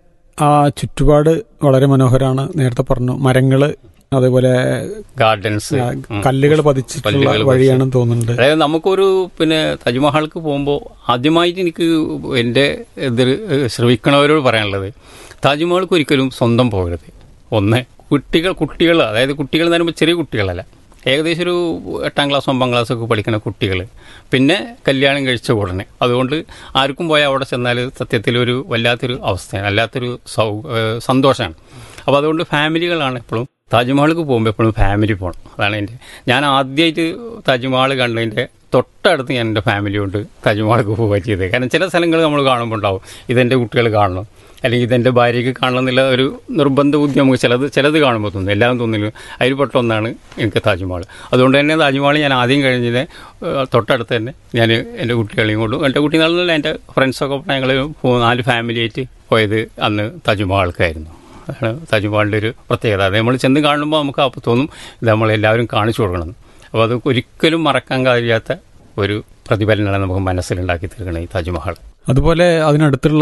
ആ ചുറ്റുപാട് വളരെ മനോഹരമാണ്. നേരത്തെ പറഞ്ഞു മരങ്ങൾ, അതേപോലെ ഗാർഡൻസ്, കല്ലുകൾ പതിച്ചിട്ടുള്ള വഴിയാണെന്ന് തോന്നുന്നുണ്ട്. അതായത് നമുക്കൊരു പിന്നെ താജ്മഹലിക്ക് പോകുമ്പോൾ ആദ്യമായിട്ട് എനിക്ക് എൻ്റെ എതിർ ശ്രമിക്കണവരോട് പറയാനുള്ളത്, താജ്മഹൽക്ക് ഒരിക്കലും സ്വന്തം പോകരുത്. ഒന്ന്, കുട്ടികൾ കുട്ടികൾ അതായത് കുട്ടികൾ എന്ന് പറയുമ്പോൾ ചെറിയ കുട്ടികളല്ല, ഏകദേശം ഒരു എട്ടാം ക്ലാസ് ഒമ്പതാം ക്ലാസ്സൊക്കെ പഠിക്കുന്ന കുട്ടികൾ, പിന്നെ കല്യാണം കഴിച്ച ഉടനെ. അതുകൊണ്ട് ആർക്കും പോയാൽ അവിടെ ചെന്നാൽ സത്യത്തിലൊരു വല്ലാത്തൊരു അവസ്ഥയാണ്, വല്ലാത്തൊരു സൗ സന്തോഷമാണ്. അപ്പോൾ അതുകൊണ്ട് ഫാമിലികളാണ് എപ്പോഴും താജ്മഹലിക്ക് പോകുമ്പോൾ എപ്പോഴും ഫാമിലി പോകണം. അതാണ് എൻ്റെ, ഞാൻ ആദ്യമായിട്ട് താജ്മഹൽ കണ്ടതിൻ്റെ തൊട്ടടുത്ത് ഞാൻ എൻ്റെ ഫാമിലി കൊണ്ട് താജ്മഹലിക്ക് പോവുക ചെയ്തത്. കാരണം ചില സ്ഥലങ്ങൾ നമ്മൾ കാണുമ്പോൾ ഉണ്ടാവും ഇതെൻ്റെ കുട്ടികൾ കാണണം, അല്ലെങ്കിൽ ഇതെൻ്റെ ഭാര്യയ്ക്ക് കാണണം എന്നുള്ള ഒരു നിർബന്ധ ബുദ്ധി നമുക്ക് ചിലത് ചിലത് കാണുമ്പോൾ തോന്നുന്നു. എല്ലാവരും തോന്നില്ല. അതിൽപ്പെട്ട ഒന്നാണ് എനിക്ക് താജ്മഹൽ. അതുകൊണ്ട് തന്നെ താജ്മഹൽ ഞാൻ ആദ്യം കഴിഞ്ഞത് തൊട്ടടുത്ത് തന്നെ ഞാൻ എൻ്റെ കുട്ടികളെയും കൊണ്ടും, എൻ്റെ കുട്ടി നാളിൽ എൻ്റെ ഫ്രണ്ട്സൊക്കെ ഞങ്ങൾ നാല് ഫാമിലിയായിട്ട് പോയത് അന്ന് താജ്മഹൽക്കായിരുന്നു. അതാണ് താജ്മഹലിൻ്റെ ഒരു പ്രത്യേകത. അത് നമ്മൾ ചെന്ന് കാണുമ്പോൾ നമുക്ക് അപ്പോൾ തോന്നും ഇത് നമ്മളെല്ലാവരും കാണിച്ചു കൊടുക്കണം. അപ്പോൾ അത് ഒരിക്കലും മറക്കാൻ കഴിയാത്ത ഒരു പ്രതിഫലനമാണ് നമുക്ക് മനസ്സിലുണ്ടാക്കി തീർക്കണം ഈ താജ്മഹൽ. അതുപോലെ അതിനടുത്തുള്ള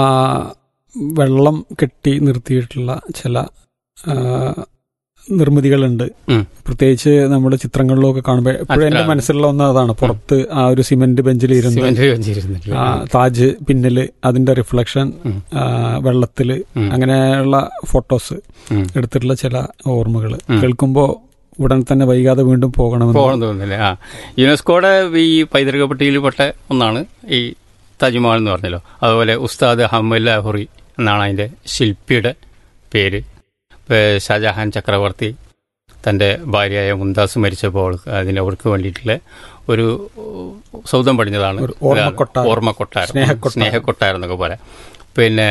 വെള്ളം കെട്ടി നിർത്തിയിട്ടുള്ള ചില നിർമ്മിതികളുണ്ട്. പ്രത്യേകിച്ച് നമ്മുടെ ചിത്രങ്ങളിലൊക്കെ കാണുമ്പോൾ എപ്പോഴും എന്റെ മനസ്സിലുള്ള ഒന്ന് അതാണ്, പുറത്ത് ആ ഒരു സിമെന്റ് ബെഞ്ചിൽ ഇരുന്ന് താജ് പിന്നില് അതിന്റെ റിഫ്ലക്ഷൻ വെള്ളത്തില്, അങ്ങനെയുള്ള ഫോട്ടോസ് എടുത്തിട്ടുള്ള ചില ഓർമ്മകൾ കേൾക്കുമ്പോൾ ഉടൻ തന്നെ വൈകാതെ വീണ്ടും പോകണമെന്ന് പോകണം തോന്നുന്നില്ല. ആ യുനെസ്കോയുടെ ഈ പൈതൃക പട്ടികയിൽപ്പെട്ട ഒന്നാണ് ഈ താജ്മഹൽ എന്ന് പറഞ്ഞല്ലോ. അതുപോലെ ഉസ്താദ് അഹമ്മദ് ലാഹോറി എന്നാണ് അതിൻ്റെ ശില്പിയുടെ പേര്. ഷാജഹാൻ ചക്രവർത്തി തൻ്റെ ഭാര്യയായ മുംതാസ് മരിച്ചപ്പോൾ അതിന് അവർക്ക് വേണ്ടിയിട്ടുള്ള ഒരു സൗധം പണിഞ്ഞതാണ് ഓർമ്മ കൊട്ടാരം, സ്നേഹക്കൊട്ടാരം എന്നൊക്കെ പോലെ. പിന്നെ